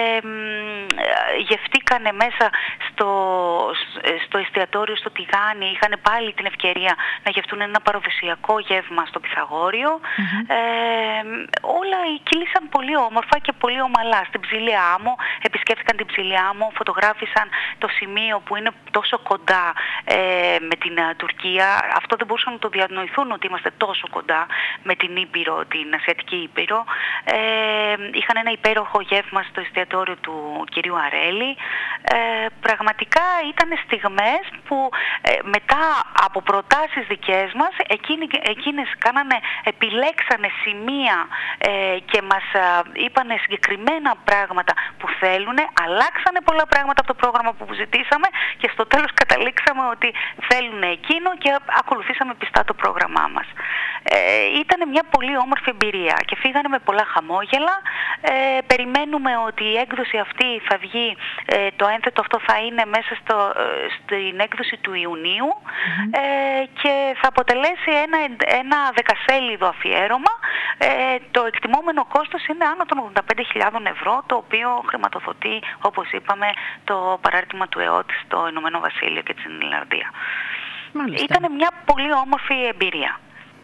γευτήκανε μέσα στο, στο εστιατόριο στο Τηγάνι, είχαν πάλι την ευκαιρία να γευτούν ένα παραδοσιακό γεύμα στο Πυθαγόριο. Mm-hmm. Ε, όλα κύλησαν πολύ όμορφα και πολύ ομαλά. Στην Ψηλή Άμμο, επισκέφθηκαν την Ψηλή Άμμο, φωτογράφησαν το σημείο που είναι τόσο κοντά ε, με την uh, Τουρκία. Αυτό δεν μπορούσαν να το διανοηθούν, ότι είμαστε τόσο κοντά με την Ήπειρο, την Ασιατική Ήπειρο. Ε, είχαν ένα υπέροχο γεύμα στο εστιατόριο του κυρίου Αρέλη. Ε, πραγματικά ήταν στιγμές που ε, μετά από προτάσεις δικές μας, εκείνοι, εκείνες κάνανε, επιλέξανε σημεία ε, και μας ε, είπανε συγκεκριμένα πράγματα που θέλουν, αλλάξανε πολλά πράγματα από το πρόγραμμα που ζητήσαμε και στο τέλος καταλήξαμε ότι θέλουν εκείνο και ακολουθήσαμε πιστά το πρόγραμμά μας. Ε, ήταν μια πολύ όμορφη εμπειρία και φύγανε με πολλά χαμόγελα. Ε, περιμένουμε ότι η έκδοση αυτή θα βγει, ε, το ένθετο αυτό θα είναι μέσα στο, ε, στην έκδοση του Ιουνίου mm-hmm. ε, και θα αποτελέσει ένα, ένα δεκασέλιδο αφιέρωμα. Ε, το εκτιμόμενο κόστος είναι άνω των ογδόντα πέντε χιλιάδες ευρώ, το οποίο χρηματοδοτεί, όπως είπαμε, το παράρτημα του ΕΟΤ στο Ηνωμένο Βασίλειο και την Ιρλανδία. Ήταν μια πολύ όμορφη εμπειρία.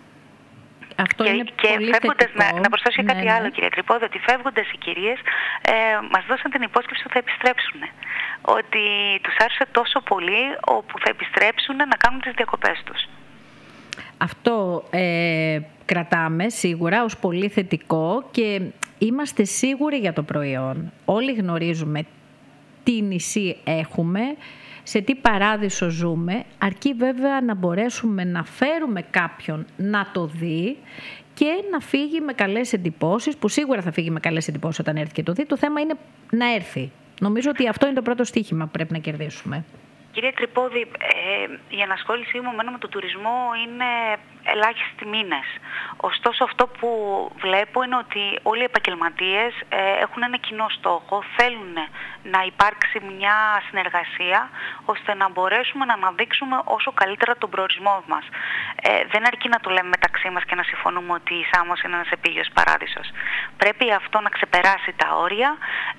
Αυτό
και
είναι
και
πολύ
φεύγοντας,
θετικό.
να, να προσθέσω
ναι,
κάτι
ναι.
άλλο, κυρία Τρυπόδη, ότι φεύγοντας οι κυρίες ε, μας δώσαν την υπόσχεση ότι θα επιστρέψουν. Ότι τους άρεσε τόσο πολύ όπου θα επιστρέψουν να κάνουν τις διακοπές τους.
Αυτό ε, κρατάμε σίγουρα ως πολύ θετικό και είμαστε σίγουροι για το προϊόν. Όλοι γνωρίζουμε τι νησί έχουμε, σε τι παράδεισο ζούμε, αρκεί βέβαια να μπορέσουμε να φέρουμε κάποιον να το δει και να φύγει με καλές εντυπώσεις, που σίγουρα θα φύγει με καλές εντυπώσεις όταν έρθει και το δει. Το θέμα είναι να έρθει. Νομίζω ότι αυτό είναι το πρώτο στοίχημα που πρέπει να κερδίσουμε.
Κυρία Τρυπόδη, ε, η ενασχόλησή μου με τον τουρισμό είναι ελάχιστοι μήνες. Ωστόσο αυτό που βλέπω είναι ότι όλοι οι επαγγελματίες ε, έχουν ένα κοινό στόχο, θέλουν να υπάρξει μια συνεργασία ώστε να μπορέσουμε να αναδείξουμε όσο καλύτερα τον προορισμό μας. Ε, δεν αρκεί να το λέμε μεταξύ μας και να συμφωνούμε ότι η Σάμος είναι ένας επίγειος παράδεισος. Πρέπει αυτό να ξεπεράσει τα όρια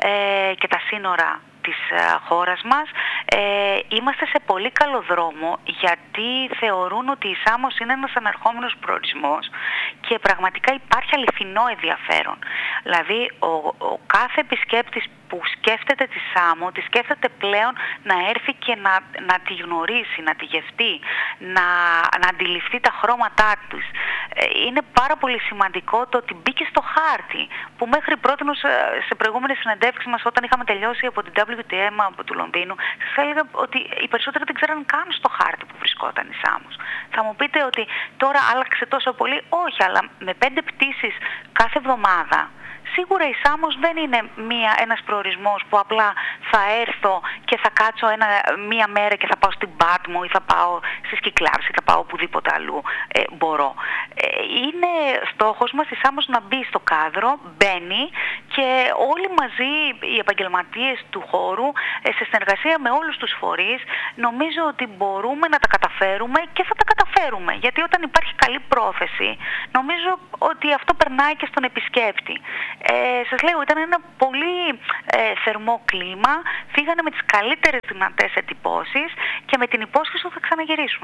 ε, και τα σύνορα της χώρας μας. Ε, είμαστε σε πολύ καλό δρόμο, γιατί θεωρούν ότι η Σάμος είναι ένας ανερχόμενος προορισμός και πραγματικά υπάρχει αληθινό ενδιαφέρον. Δηλαδή ο, ο κάθε επισκέπτης που σκέφτεται τη Σάμο, τη σκέφτεται πλέον να έρθει και να, να τη γνωρίσει, να τη γευτεί, να, να αντιληφθεί τα χρώματά της. Ε, είναι πάρα πολύ σημαντικό το ότι μπήκε στο χάρτη, που μέχρι πρώτη σε προηγούμενες συνεντεύξεις μας, όταν είχαμε τελειώσει από την ντάμπλιου τι εμ από του Λονδίνου, σας έλεγα ότι οι περισσότεροι δεν ξέραν καν στο χάρτη που βρισκόταν η Σάμος. Θα μου πείτε ότι τώρα άλλαξε τόσο πολύ. Όχι, αλλά με πέντε πτήσεις κάθε εβδομάδα, σίγουρα η Σάμος δεν είναι μία, ένας προορισμός που απλά θα έρθω και θα κάτσω ένα, μία μέρα και θα πάω στην Πάτμο ή θα πάω στις Κυκλάδες ή θα πάω οπουδήποτε αλλού ε, μπορώ. Ε, είναι στόχος μας η Σάμος να μπει στο κάδρο, μπαίνει και όλοι μαζί οι επαγγελματίες του χώρου ε, σε συνεργασία με όλους τους φορείς νομίζω ότι μπορούμε να τα καταφέρουμε και θα τα καταφέρουμε. Γιατί όταν υπάρχει καλή πρόθεση νομίζω ότι αυτό περνάει και στον επισκέπτη. Ε, σας λέω, ήταν ένα πολύ ε, θερμό κλίμα, φύγανε με τις καλύτερες δυνατές εντυπώσεις και με την υπόσχεση ότι θα ξαναγυρίσουν.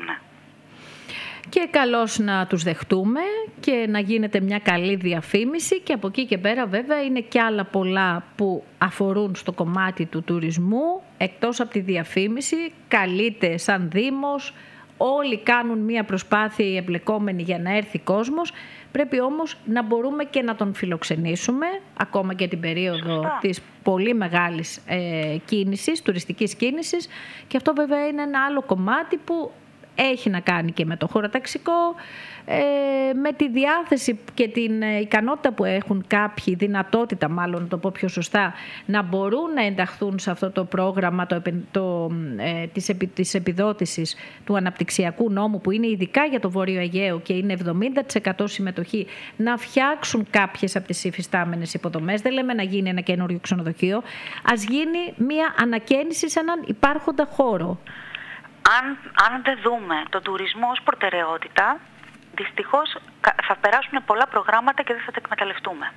Και καλώς να τους δεχτούμε και να γίνεται μια καλή διαφήμιση και από εκεί και πέρα βέβαια είναι και άλλα πολλά που αφορούν στο κομμάτι του τουρισμού, εκτός από τη διαφήμιση, καλείται σαν Δήμος, όλοι κάνουν μια προσπάθεια οι εμπλεκόμενοι για να έρθει κόσμος. Πρέπει όμως να μπορούμε και να τον φιλοξενήσουμε, ακόμα και την περίοδο Σωστά. της πολύ μεγάλης ε, κίνησης, τουριστικής κίνησης. Και αυτό βέβαια είναι ένα άλλο κομμάτι που έχει να κάνει και με το χωροταξικό, ε, με τη διάθεση και την ικανότητα που έχουν κάποιοι, δυνατότητα μάλλον να το πω πιο σωστά, να μπορούν να ενταχθούν σε αυτό το πρόγραμμα το, το, ε, της, επι, της επιδότησης του αναπτυξιακού νόμου, που είναι ειδικά για το Βόρειο Αιγαίο και είναι εβδομήντα τοις εκατό συμμετοχή, να φτιάξουν κάποιες από τις υφιστάμενες υποδομές. Δεν λέμε να γίνει ένα καινούριο ξενοδοχείο, ας γίνει μια ανακαίνιση σε έναν υπάρχοντα χώρο.
Αν, αν δεν δούμε τον τουρισμό ως προτεραιότητα, δυστυχώς θα περάσουν πολλά προγράμματα και δεν θα τα εκμεταλλευτούμε.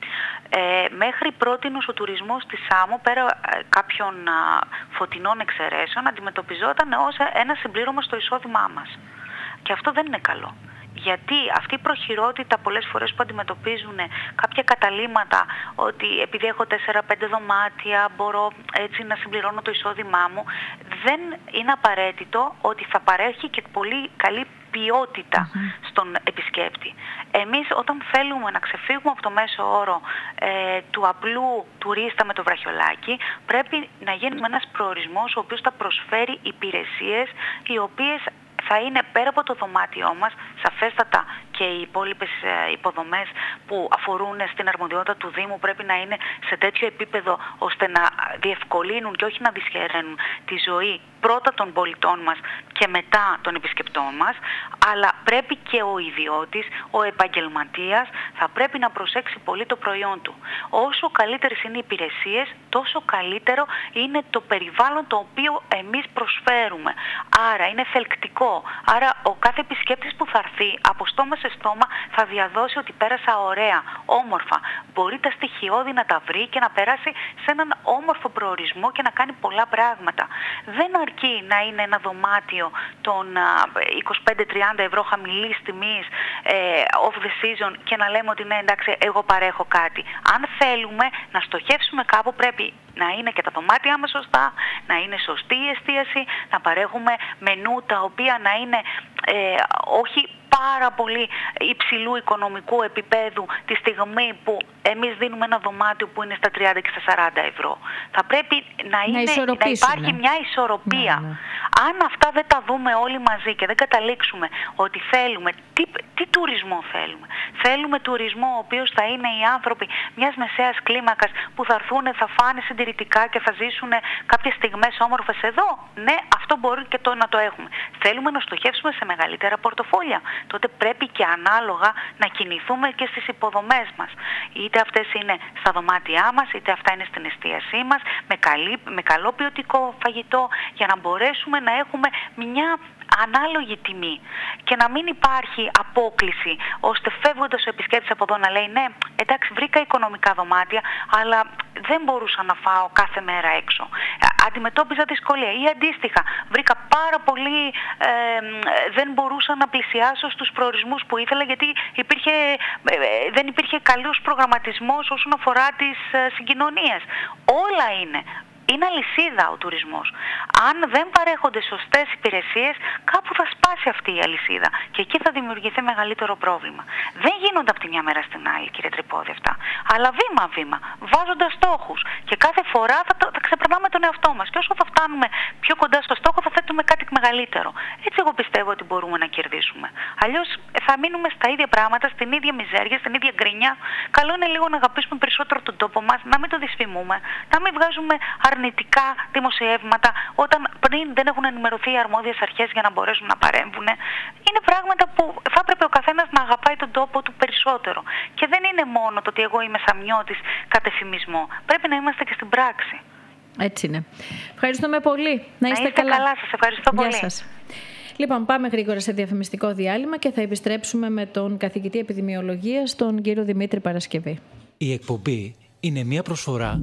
Ε, μέχρι πρότινος ο τουρισμός στη Σάμο, πέρα ε, κάποιων α, φωτεινών εξαιρέσεων, αντιμετωπιζόταν ως ένα συμπλήρωμα στο εισόδημά μας. Και αυτό δεν είναι καλό. Γιατί αυτή η προχειρότητα πολλές φορές που αντιμετωπίζουν κάποια καταλύματα, ότι επειδή έχω τέσσερα πέντε δωμάτια μπορώ έτσι να συμπληρώνω το εισόδημά μου, δεν είναι απαραίτητο ότι θα παρέχει και πολύ καλή ποιότητα mm-hmm. στον επισκέπτη. Εμείς όταν θέλουμε να ξεφύγουμε από το μέσο όρο ε, του απλού τουρίστα με το βραχιολάκι, πρέπει να γίνει ένας προορισμός ο οποίος θα προσφέρει υπηρεσίες οι οποίες θα είναι πέρα από το δωμάτιό μας, σαφέστατα και οι υπόλοιπες υποδομές που αφορούν στην αρμοδιότητα του Δήμου πρέπει να είναι σε τέτοιο επίπεδο ώστε να διευκολύνουν και όχι να δυσχεραίνουν τη ζωή πρώτα των πολιτών μας και μετά των επισκεπτών μας, αλλά πρέπει και ο ιδιώτης, ο επαγγελματίας θα πρέπει να προσέξει πολύ το προϊόν του. Όσο καλύτερες είναι οι υπηρεσίες, τόσο καλύτερο είναι το περιβάλλον το οποίο εμείς προσφέρουμε. Άρα είναι θελκτικό. Άρα ο κάθε επισκέπτης που θα έρθει από στόμα σε στόμα θα διαδώσει ότι πέρασα ωραία, όμορφα. Μπορεί τα στοιχειώδη να τα βρει και να περάσει σε έναν όμορφο προορισμό και να κάνει πολλά πράγματα. Δεν αρκεί να είναι ένα δωμάτιο των είκοσι πέντε τριάντα ευρώ χαμηλής τιμής ε, off the season και να λέμε ότι ναι, εντάξει, εγώ παρέχω κάτι. Αν θέλουμε να στοχεύσουμε κάπου, πρέπει να είναι και τα δωμάτια μας σωστά, να είναι σωστή η εστίαση, να παρέχουμε μενού τα οποία να είναι ε, όχι πάρα πολύ υψηλού οικονομικού επίπεδου τη στιγμή που εμείς δίνουμε ένα δωμάτιο που είναι στα τριάντα και στα σαράντα ευρώ. Θα πρέπει να, είναι, να, να υπάρχει μια ισορροπία. Ναι, ναι. Αν αυτά δεν τα δούμε όλοι μαζί και δεν καταλήξουμε ότι θέλουμε, τι, τι τουρισμό θέλουμε. Θέλουμε τουρισμό ο οποίος θα είναι οι άνθρωποι μιας μεσαίας κλίμακας που θα έρθουν, θα φάνε συντηρητικά και θα ζήσουν κάποιες στιγμές όμορφες εδώ. Ναι, αυτό μπορεί και το να το έχουμε. Θέλουμε να στοχεύσουμε σε μεγαλύτερα πορτοφόλια. Τότε πρέπει και ανάλογα να κινηθούμε και στις υποδομές μας. Είτε αυτές είναι στα δωμάτια μας, είτε αυτά είναι στην εστίασή μας, με, καλή, με καλό ποιοτικό φαγητό, για να μπορέσουμε να έχουμε μια ανάλογη τιμή και να μην υπάρχει απόκλιση ώστε φεύγοντας ο επισκέπτης από εδώ να λέει ναι, εντάξει, βρήκα οικονομικά δωμάτια αλλά δεν μπορούσα να φάω κάθε μέρα έξω, αντιμετώπιζα δυσκολία, ή αντίστοιχα βρήκα πάρα πολύ ε, δεν μπορούσα να πλησιάσω στους προορισμούς που ήθελα γιατί υπήρχε, ε, δεν υπήρχε καλός προγραμματισμός όσον αφορά τις ε, συγκοινωνίες. Όλα είναι. Είναι αλυσίδα ο τουρισμός. Αν δεν παρέχονται σωστές υπηρεσίες, κάπου θα σπάσει αυτή η αλυσίδα και εκεί θα δημιουργηθεί μεγαλύτερο πρόβλημα. Δεν γίνονται από τη μια μέρα στην άλλη, κύριε Τρυπόδη, αυτά. Αλλά βήμα-βήμα, βάζοντας στόχους. Και κάθε φορά θα, το, θα ξεπερνάμε τον εαυτό μας. Και όσο θα φτάνουμε πιο κοντά στο στόχο, θα θέτουμε κάτι μεγαλύτερο. Έτσι, εγώ πιστεύω ότι μπορούμε να κερδίσουμε. Αλλιώς θα μείνουμε στα ίδια πράγματα, στην ίδια μιζέρια, στην ίδια γκρίνια. Καλό είναι λίγο να αγαπήσουμε περισσότερο τον τόπο μας, να μην το δυσφημούμε, να μην βγάζουμε αρνητικά δημοσιεύματα όταν πριν δεν έχουν ενημερωθεί οι αρμόδιες αρχές για να μπορέσουν να παρέμβουν. Είναι πράγματα που θα έπρεπε ο καθένας να αγαπάει τον τόπο του περισσότερο. Και δεν είναι μόνο το ότι εγώ είμαι σαμιώτης κατ' εφημισμό. Πρέπει να είμαστε και στην πράξη.
Έτσι είναι. Ευχαριστούμε πολύ. Να είστε,
να είστε καλά. καλά. Σας ευχαριστώ
Γεια
πολύ.
Σας. Λοιπόν, πάμε γρήγορα σε διαφημιστικό διάλειμμα και θα επιστρέψουμε με τον καθηγητή επιδημιολογίας, τον κύριο Δημήτρη Παρασκευή.
Η εκπομπή είναι μια προσφορά.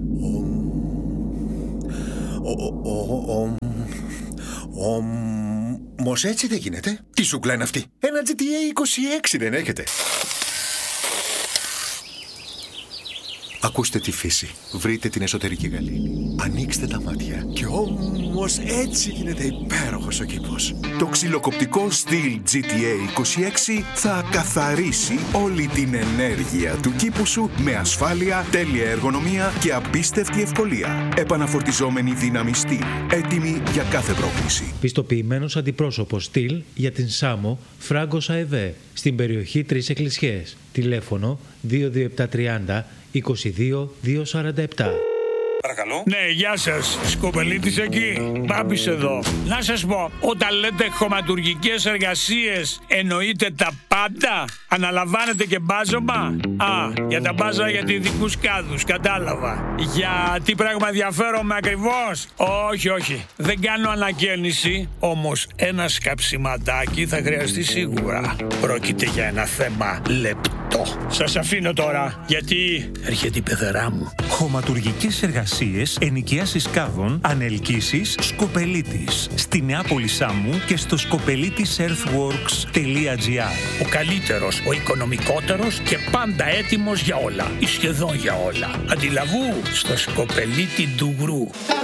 Όμως έτσι δεν γίνεται. Τι σούκλα είναι αυτή? Ένα τζι τι έι είκοσι έξι δεν έχετε? Ακούστε τη φύση. Βρείτε την εσωτερική γαλήνη. Ανοίξτε τα μάτια. Και όμως έτσι γίνεται υπέροχος ο κήπος. Το ξυλοκοπτικό Stihl τζι τι έι είκοσι έξι θα καθαρίσει όλη την ενέργεια του κήπου σου με ασφάλεια, τέλεια εργονομία και απίστευτη ευκολία. Επαναφορτιζόμενη δύναμη Stihl. Έτοιμη για κάθε πρόκληση.
Πιστοποιημένος αντιπρόσωπος Stihl για την Σάμο, Φράγκος ΑΕΒ, στην περιοχή Τρεις Εκκλησιές. Τηλέφωνο δύο δύο επτά τριάντα είκοσι δύο διακόσια σαράντα επτά.
Παρακαλώ. Ναι, γεια σας. Σκοπελίτης εκεί. Μπάμπης εδώ. Να σας πω, όταν λέτε χωματουργικές εργασίες, εννοείτε τα πάντα? Αναλαμβάνετε και μπάζωμα? Α, για τα μπάζα για ειδικούς κάδους, κατάλαβα. Για τι πράγμα ενδιαφέρομαι ακριβώς? Όχι, όχι. Δεν κάνω ανακαίνιση, όμως ένα σκαψιματάκι θα χρειαστεί σίγουρα. Πρόκειται για ένα θέμα λεπτό. Σας αφήνω τώρα, γιατί έρχεται η πεθερά μου.
Χωματουργικές εργασίες, ενοικίασης κάδων, ανελκύσεις, Σκοπελίτης. Στη Νεάπολη Σάμου και στο σκοπελίτης earthworks τελεία τζι άρ.
Ο καλύτερος, ο οικονομικότερος και πάντα έτοιμος για όλα. Ή σχεδόν για όλα. Αντιλαβού στο Σκοπελίτη Ντουγρού.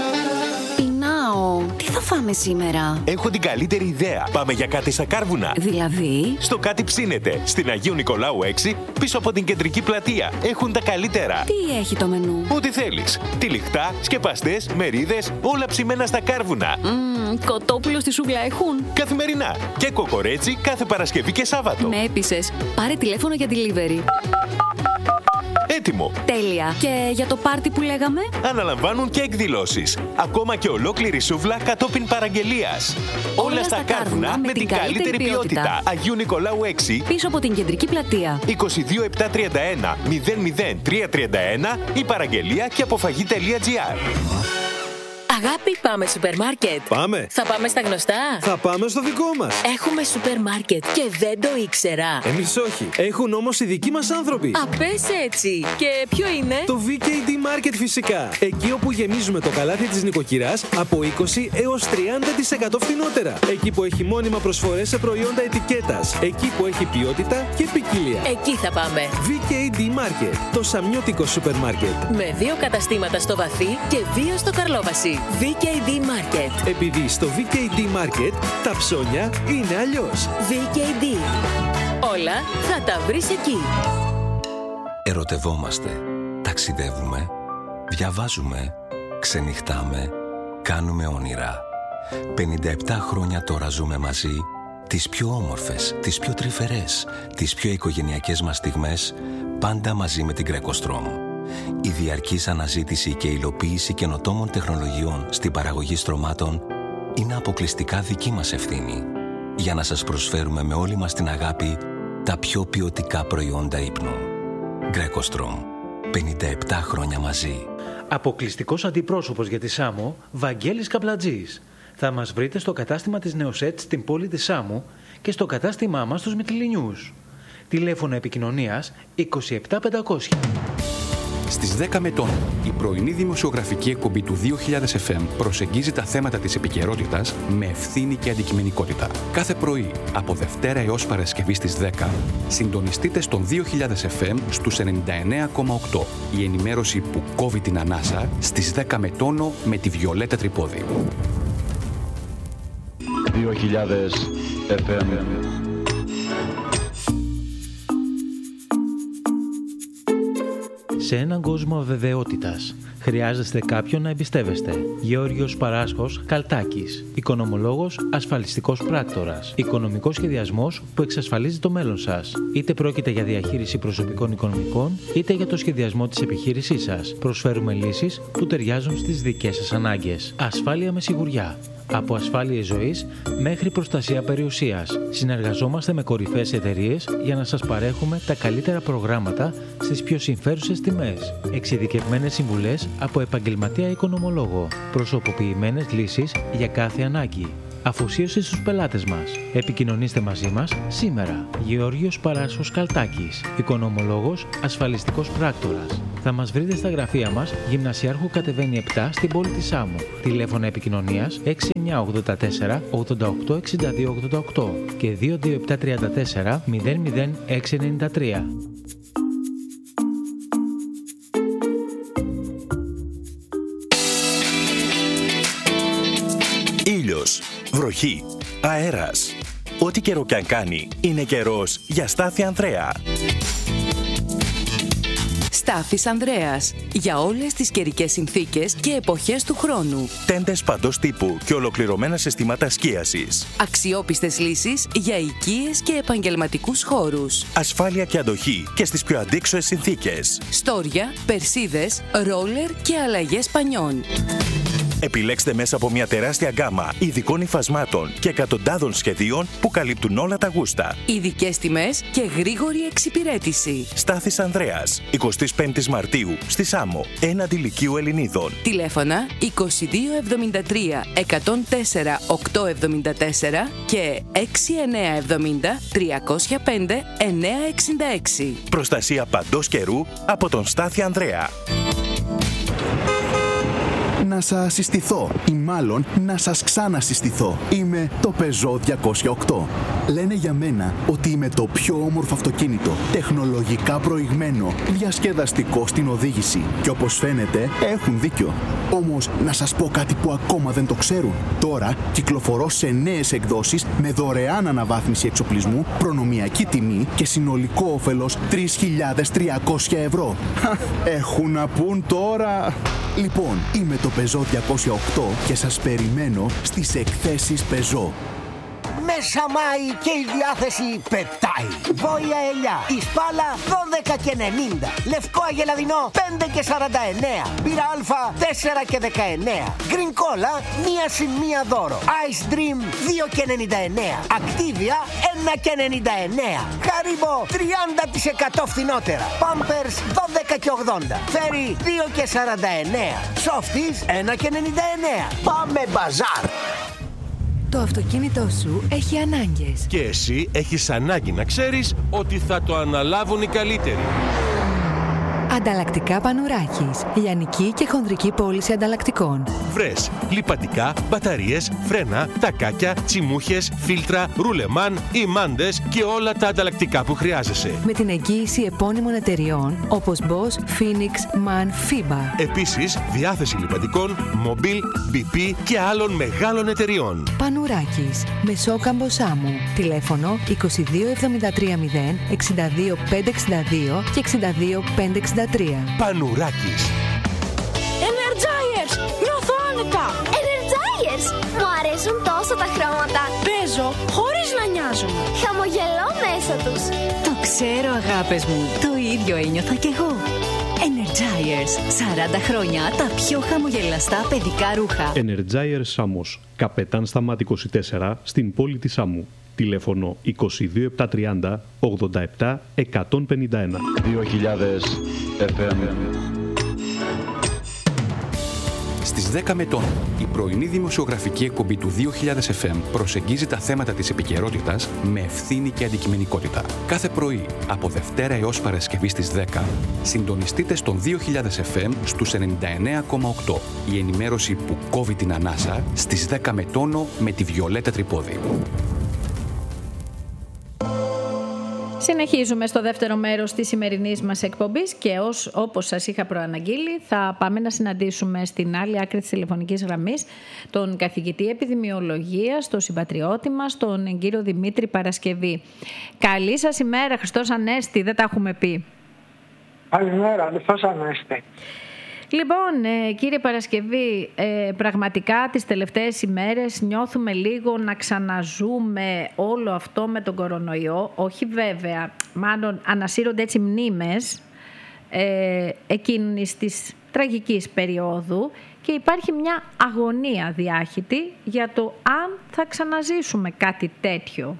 Πεινάω. Τι θα φάμε σήμερα?
Έχω την καλύτερη ιδέα. Πάμε για κάτι στα κάρβουνα.
Δηλαδή?
Στο κάτι ψήνεται. Στην Αγίου Νικολάου έξι, πίσω από την κεντρική πλατεία. Έχουν τα καλύτερα.
Τι έχει το μενού?
Ό,τι θέλεις. Τυλιχτά, σκεπαστές, μερίδες, όλα ψημένα στα κάρβουνα.
Mm, κοτόπουλο στη σούβλα έχουν?
Καθημερινά. Και κοκορέτσι κάθε Παρασκευή και Σάββατο.
Με έπεισες. Πάρε τηλέφωνο για delivery.
Έτοιμο.
Τέλεια. Και για το πάρτι που λέγαμε?
Αναλαμβάνουν και εκδηλώσεις. Ακόμα και ολόκληρη σούβλα κατόπιν παραγγελίας. Όλα, Όλα στα κάρβουνα με την καλύτερη ποιότητα. ποιότητα. Αγίου Νικολάου έξι.
Πίσω από την κεντρική πλατεία.
είκοσι δύο επτά τριάντα ένα μηδέν μηδέν τρία τριάντα ένα ή παραγγελία και αποφαγή τελεία τζι άρ.
Αγάπη, πάμε σούπερ μάρκετ.
Πάμε.
Θα πάμε στα γνωστά.
Θα πάμε στο δικό μας.
Έχουμε σούπερ μάρκετ και δεν το ήξερα.
Εμείς όχι. Έχουν όμως οι δικοί μας άνθρωποι.
Α, πες έτσι. Και ποιο είναι?
Το βι κέι ντι Market φυσικά. Εκεί όπου γεμίζουμε το καλάθι της νοικοκυράς από είκοσι έως τριάντα τοις εκατό φθηνότερα. Εκεί που έχει μόνιμα προσφορές σε προϊόντα ετικέτας. Εκεί που έχει ποιότητα και ποικιλία.
Εκεί θα πάμε.
βι κέι ντι Market. Το σαμιώτικο σούπερ μάρκετ.
Με δύο καταστήματα στο Βαθύ και δύο στο Καρλόβαση. βι κέι ντι Market.
Επειδή στο βι κέι ντι Market τα ψώνια είναι αλλιώς.
βι κέι ντι. Όλα θα τα βρεις εκεί.
Ερωτευόμαστε, ταξιδεύουμε, διαβάζουμε, ξενυχτάμε, κάνουμε όνειρα. πενήντα επτά χρόνια τώρα ζούμε μαζί τις πιο όμορφες, τις πιο τρυφερές, τις πιο οικογενειακές μας στιγμές, πάντα μαζί με την Greco-Strom. Η διαρκής αναζήτηση και υλοποίηση καινοτόμων τεχνολογιών στην παραγωγή στρωμάτων είναι αποκλειστικά δική μας ευθύνη, για να σας προσφέρουμε με όλη μας την αγάπη τα πιο ποιοτικά προϊόντα ύπνου. Greco-Strom. πενήντα επτά χρόνια μαζί.
Αποκλειστικός αντιπρόσωπος για τη Σάμο, Βαγγέλης Καπλατζής. Θα μας βρείτε στο κατάστημα της Νεοσέτ στην πόλη της Σάμου και στο κατάστημά μας στους Μυτιληνιούς. Τηλέφωνο επικοινωνίας είκοσι επτά πεντακόσια.
Στις δέκα Μετών, η πρωινή δημοσιογραφική εκπομπή του δύο χιλιάδες εφ εμ προσεγγίζει τα θέματα της επικαιρότητας με ευθύνη και αντικειμενικότητα. Κάθε πρωί, από Δευτέρα έως Παρασκευή στις δέκα, συντονιστείτε στον δύο χιλιάδες εφ εμ στους ενενήντα εννέα κόμμα οκτώ. Η ενημέρωση που κόβει την ανάσα στις δέκα με τόνο με τη Βιολέτα Τρυπόδη.
δύο χιλιάδες εφ εμ.
Σε έναν κόσμο αβεβαιότητας, χρειάζεστε κάποιον να εμπιστεύεστε. Γεώργιος Παράσχος Καλτάκης. Οικονομολόγος, ασφαλιστικός πράκτορας. Οικονομικός σχεδιασμός που εξασφαλίζει το μέλλον σας. Είτε πρόκειται για διαχείριση προσωπικών οικονομικών, είτε για το σχεδιασμό της επιχείρησής σας. Προσφέρουμε λύσεις που ταιριάζουν στις δικές σας ανάγκες. Ασφάλεια με σιγουριά. Από ασφάλειες ζωής μέχρι προστασία περιουσίας. Συνεργαζόμαστε με κορυφαίες εταιρείες για να σας παρέχουμε τα καλύτερα προγράμματα στις πιο συμφέρουσες τιμές. Εξειδικευμένες συμβουλές από επαγγελματία οικονομολόγο. Προσωποποιημένες λύσεις για κάθε ανάγκη. Αφοσίωση στους πελάτες μας. Επικοινωνήστε μαζί μας σήμερα. Γεώργιος Παράσχος Καλτάκης. Οικονομολόγος, ασφαλιστικός πράκτορας. Θα μας βρείτε στα γραφεία μας, Γυμνασιάρχου Κατεβαίνει επτά στην πόλη της Σάμου. Τηλέφωνα επικοινωνίας έξι εννιά ογδόντα τέσσερα ογδόντα οκτώ εξήντα δύο ογδόντα οκτώ και δύο δύο επτά τριάντα τέσσερα μηδέν μηδέν έξι εννιά τρία.
βροχή, αέρας. Ό,τι καιρό κι αν κάνει, είναι καιρός για Στάθη Ανδρέα.
Στάθης Ανδρέας. Για όλες τις καιρικές συνθήκες και εποχές του χρόνου.
Τέντες παντός τύπου και ολοκληρωμένα συστήματα σκίασης.
Αξιόπιστες λύσεις για οικίες και επαγγελματικούς χώρους.
Ασφάλεια και αντοχή και στις πιο αντίξωες συνθήκες.
Στόρια, περσίδες, ρόλερ και αλλαγές πανιών.
Επιλέξτε μέσα από μια τεράστια γκάμα ειδικών υφασμάτων και εκατοντάδων σχεδίων που καλύπτουν όλα τα γούστα.
Ειδικές τιμές και γρήγορη εξυπηρέτηση.
Στάθης Ανδρέας, εικοστή πέμπτη Μαρτίου, στη Σάμο, έναντι Λυκείου Ελληνίδων.
Τηλέφωνα είκοσι δύο εβδομήντα τρία εκατόν τέσσερα οκτακόσια εβδομήντα τέσσερα και έξι εννιά εβδομήντα τριακόσια πέντε εννιακόσια εξήντα έξι.
Προστασία παντός καιρού από τον Στάθη Ανδρέα.
Να σας συστηθώ ή μάλλον να σας ξανασυστηθώ. Είμαι το Peugeot διακόσια οκτώ. Λένε για μένα ότι είμαι το πιο όμορφο αυτοκίνητο, τεχνολογικά προηγμένο, διασκεδαστικό στην οδήγηση. Και όπως φαίνεται έχουν δίκιο. Όμως να σας πω κάτι που ακόμα δεν το ξέρουν. Τώρα κυκλοφορώ σε νέες εκδόσεις με δωρεάν αναβάθμιση εξοπλισμού, προνομιακή τιμή και συνολικό όφελος τρεις χιλιάδες τριακόσια ευρώ. Έχουν να πούν τώρα. Λοιπόν, είμαι το Peugeot διακόσια οκτώ και σας περιμένω στις εκθέσεις Peugeot.
Μέσα Μάη και η διάθεση πετάει. Βόια ελιά, η σπάλα δώδεκα και ενενήντα. Λευκό αγελαδινό πέντε και σαράντα εννέα. Μπύρα αλφα τέσσερα και δεκαεννέα. Green Cola μία συν μία δώρο. Ice Dream δύο και ενενήντα εννέα. Activia ένα και ενενήντα εννέα. Haribo τριάντα τοις εκατό φθηνότερα. Pampers δώδεκα και ογδόντα. Fairy δύο και σαράντα εννέα. Softies ένα και ενενήντα εννέα. Πάμε μπαζάρ.
Το αυτοκίνητό σου έχει ανάγκες.
Και εσύ έχεις ανάγκη να ξέρεις ότι θα το αναλάβουν οι καλύτεροι.
Ανταλλακτικά Πανουράκης. Λιανική και χονδρική πώληση ανταλλακτικών.
Βρες λιπαντικά, μπαταρίες, φρένα, τακάκια, τσιμούχες, φίλτρα, ρουλεμάν, ημάντες και όλα τα ανταλλακτικά που χρειάζεσαι.
Με την εγγύηση επώνυμων εταιριών όπως Bosch, Phoenix, MAN, FIBA.
Επίσης, διάθεση λιπαντικών, Mobil, μπι πι και άλλων μεγάλων εταιριών.
Πανουράκης. Μεσόκαμπο Σάμου. Τηλέφωνο είκοσι δύο εβδομήντα τρία μηδέν εξήντα δύο πεντακόσια εξήντα δύο και εξήντα δύο πεντακόσια εξήντα τρία.
Πανουράκης.
Energizers! Νιώθω άνετα!
Energizers! Μου αρέσουν τόσο τα χρώματα.
Παίζω χωρίς να νοιάζομαι.
Χαμογελώ μέσα τους.
Το ξέρω, αγάπες μου. Το ίδιο ένιωθα κι εγώ. Energizers. σαράντα χρόνια τα πιο χαμογελαστά παιδικά ρούχα.
Energizers Σάμος. Καπετάν Σταμάτη είκοσι τέσσερα στην πόλη της Σάμου. Τηλέφωνο είκοσι δύο επτακόσια τριάντα ογδόντα επτά εκατόν πενήντα ένα.
δύο χιλιάδες εφ εμ.
Στις δέκα μετών, η πρωινή δημοσιογραφική εκπομπή του δύο χιλιάδες εφ εμ προσεγγίζει τα θέματα της επικαιρότητας με ευθύνη και αντικειμενικότητα. Κάθε πρωί, από Δευτέρα έως Παρασκευή στις δέκα, συντονιστείτε στον δύο χιλιάδες εφ εμ στους ενενήντα εννέα κόμμα οκτώ. Η ενημέρωση που κόβει την ανάσα στις δέκα με τόνο με τη Βιολέτα Τρυπόδη.
Συνεχίζουμε στο δεύτερο μέρος της σημερινής μας εκπομπής και ως, όπως σας είχα προαναγγείλει θα πάμε να συναντήσουμε στην άλλη άκρη της τηλεφωνικής γραμμής τον καθηγητή επιδημιολογίας, τον συμπατριώτη μας, τον κύριο Δημήτρη Παρασκευή. Καλή σας ημέρα, Χριστός Ανέστη, δεν τα έχουμε πει.
Καλημέρα, Χριστός Ανέστη.
Λοιπόν, ε, κύριε Παρασκευή, ε, πραγματικά τις τελευταίες ημέρες νιώθουμε λίγο να ξαναζούμε όλο αυτό με τον κορονοϊό. Όχι βέβαια, μάλλον ανασύρονται έτσι μνήμες ε, εκείνης της τραγικής περίοδου και υπάρχει μια αγωνία διάχυτη για το αν θα ξαναζήσουμε κάτι τέτοιο.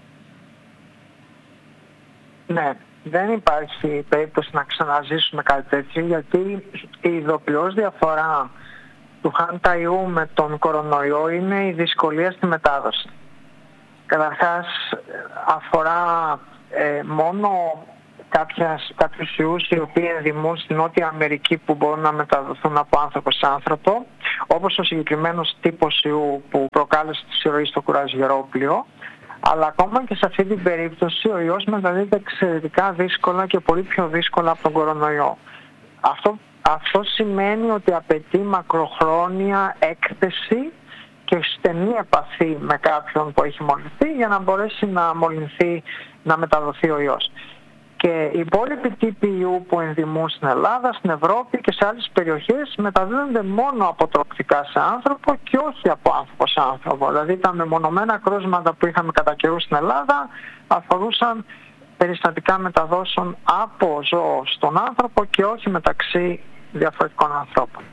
Ναι. Δεν υπάρχει περίπτωση να ξαναζήσουμε κάτι τέτοιο, γιατί η ειδοποιώς διαφορά του χανταϊού με τον κορονοϊό είναι η δυσκολία στη μετάδοση. Καταρχάς αφορά ε, μόνο κάποιες, κάποιους ιούς οι οποίοι ενδημούν στην Νότια Αμερική που μπορούν να μεταδοθούν από άνθρωπο σε άνθρωπο, όπως ο συγκεκριμένος τύπος ιού που προκάλεσε τη συρροή στο κουραζιερόπλοιο. Αλλά ακόμα και σε αυτή την περίπτωση ο ιός μεταδίδεται εξαιρετικά δύσκολα και πολύ πιο δύσκολα από τον κορονοϊό. Αυτό, αυτό σημαίνει ότι απαιτεί μακροχρόνια έκθεση και στενή επαφή με κάποιον που έχει μολυνθεί για να μπορέσει να μολυνθεί, να μεταδοθεί ο ιός. Και οι υπόλοιποι τύποι ιού που ενδημούν στην Ελλάδα, στην Ευρώπη και σε άλλες περιοχές μεταδίδονται μόνο από τροκτικά σε άνθρωπο και όχι από άνθρωπο σε άνθρωπο. Δηλαδή τα μεμονωμένα κρούσματα που είχαμε κατά καιρού στην Ελλάδα αφορούσαν περιστατικά μεταδόσεων από ζώο στον άνθρωπο και όχι μεταξύ διαφορετικών ανθρώπων.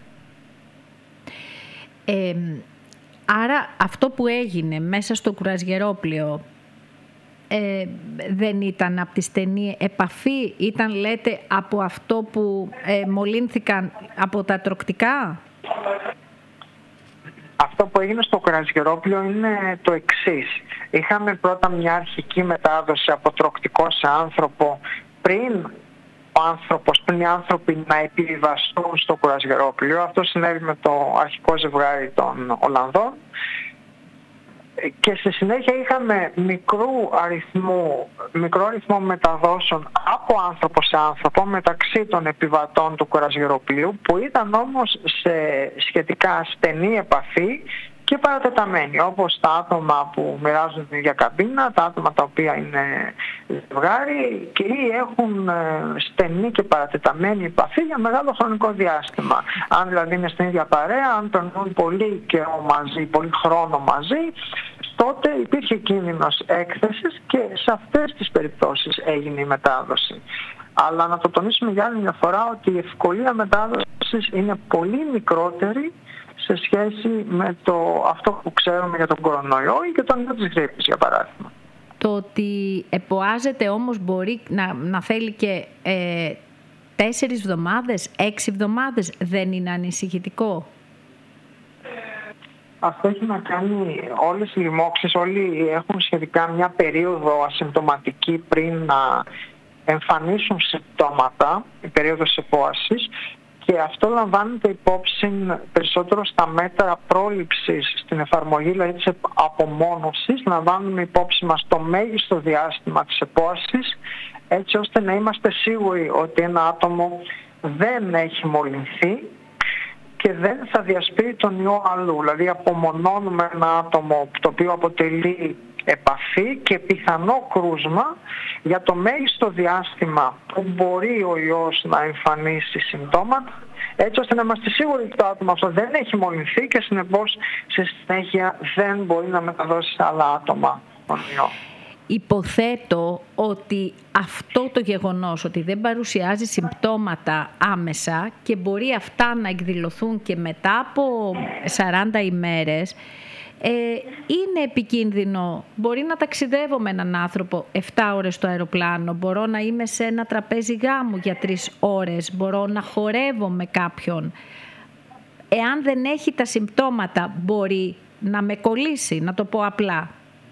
Ε, άρα αυτό που έγινε μέσα στο κουρασγερόπλαιο ε, δεν ήταν από τη στενή επαφή, ήταν λέτε από αυτό που ε, μολύνθηκαν από τα τροκτικά?
Αυτό που έγινε στο κουρασγερόπλαιο είναι το εξής. Είχαμε πρώτα μια αρχική μετάδοση από τροκτικό σε άνθρωπο πριν ο άνθρωπος, πριν οι άνθρωποι να επιβιβαστούν στο κουρασγερόπλαιο. Αυτό συνέβη με το αρχικό ζευγάρι των Ολλανδών. Και στη συνέχεια είχαμε μικρού αριθμού, μικρό αριθμό μεταδόσεων από άνθρωπο σε άνθρωπο μεταξύ των επιβατών του κουρασγεροπλοίου, που ήταν όμως σε σχετικά στενή επαφή και παρατεταμένοι, όπως τα άτομα που μοιράζουν την ίδια καμπίνα, τα άτομα τα οποία είναι ζευγάρι και έχουν στενή και παρατεταμένη επαφή για μεγάλο χρονικό διάστημα. Αν δηλαδή είναι στην ίδια παρέα, αν περνούν πολύ καιρό μαζί, πολύ χρόνο μαζί, τότε υπήρχε κίνδυνος έκθεσης και σε αυτές τις περιπτώσεις έγινε η μετάδοση. Αλλά να το τονίσουμε για άλλη μια φορά ότι η ευκολία μετάδοσης είναι πολύ μικρότερη σε σχέση με το, αυτό που ξέρουμε για τον κορονοϊό ή και τον ιό της γρίπης, για παράδειγμα.
Το ότι εποάζεται όμως μπορεί να, να θέλει και ε, τέσσερις εβδομάδες, έξι εβδομάδες, δεν είναι ανησυχητικό?
Αυτό έχει να κάνει, όλες οι λοιμώξεις, όλοι έχουν σχετικά μια περίοδο ασυμπτωματική πριν να εμφανίσουν συμπτώματα, η περίοδος επόασης, και αυτό λαμβάνεται υπόψη περισσότερο στα μέτρα πρόληψης στην εφαρμογή, δηλαδή της απομόνωσης. Λαμβάνουμε υπόψη μας το μέγιστο διάστημα της επόασης, έτσι ώστε να είμαστε σίγουροι ότι ένα άτομο δεν έχει μολυνθεί και δεν θα διασπείρει τον ιό αλλού. Δηλαδή απομονώνουμε ένα άτομο το οποίο αποτελεί επαφή και πιθανό κρούσμα για το μέγιστο διάστημα που μπορεί ο ιός να εμφανίσει συμπτώματα, έτσι ώστε να είμαστε σίγουροι ότι το άτομο αυτό δεν έχει μολυνθεί και συνεπώς σε συνέχεια δεν μπορεί να μεταδώσει σε άλλα άτομα τον ιό.
Υποθέτω ότι αυτό το γεγονός ότι δεν παρουσιάζει συμπτώματα άμεσα και μπορεί αυτά να εκδηλωθούν και μετά από σαράντα ημέρες, ε, είναι επικίνδυνο. Μπορεί να ταξιδεύω με έναν άνθρωπο επτά ώρες στο αεροπλάνο, μπορώ να είμαι σε ένα τραπέζι γάμου για τρεις ώρες, μπορώ να χορεύω με κάποιον. Εάν δεν έχει τα συμπτώματα μπορεί να με κολλήσει, να το πω απλά.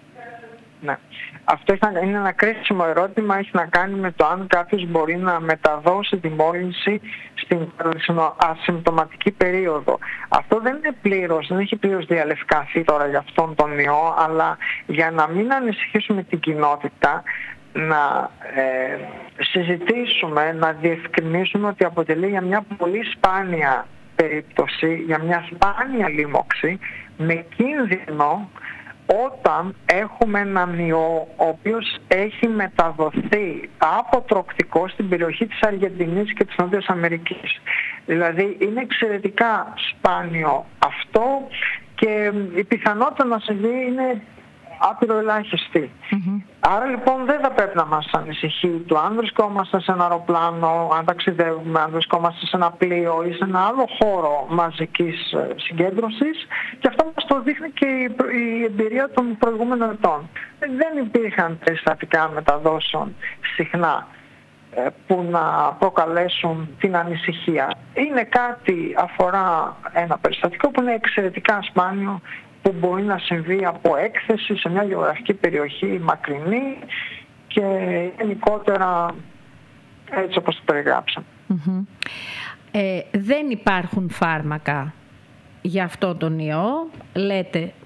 Ναι. Αυτό είναι ένα κρίσιμο ερώτημα, έχει να κάνει με το αν κάποιος μπορεί να μεταδώσει τη μόλυνση στην ασυμπτωματική περίοδο. Αυτό δεν είναι πλήρως, δεν έχει πλήρως διαλευκανθεί τώρα για αυτόν τον ιό, αλλά για να μην ανησυχήσουμε την κοινότητα, να ε, συζητήσουμε, να διευκρινίσουμε ότι αποτελεί για μια πολύ σπάνια περίπτωση, για μια σπάνια λίμωξη, με κίνδυνο όταν έχουμε έναν ιό ο οποίος έχει μεταδοθεί από τροκτικό στην περιοχή της Αργεντινής και της Νότιας Αμερικής. Δηλαδή είναι εξαιρετικά σπάνιο αυτό και η πιθανότητα να συμβεί είναι άπειρο ελάχιστη. Mm-hmm. Άρα λοιπόν δεν θα πρέπει να μας ανησυχεί το αν βρισκόμαστε σε ένα αεροπλάνο, αν ταξιδεύουμε, αν βρισκόμαστε σε ένα πλοίο ή σε ένα άλλο χώρο μαζικής συγκέντρωσης, και αυτό μας το δείχνει και η εμπειρία των προηγούμενων ετών. Δεν υπήρχαν περιστατικά μεταδόσεων συχνά που να προκαλέσουν την ανησυχία. Είναι κάτι, αφορά ένα περιστατικό που είναι εξαιρετικά σπάνιο, που μπορεί να συμβεί από έκθεση σε μια γεωγραφική περιοχή μακρινή και γενικότερα έτσι όπως το περιγράψαμε.
Mm-hmm. Ε, δεν υπάρχουν φάρμακα για αυτό τον ιό. Λέτε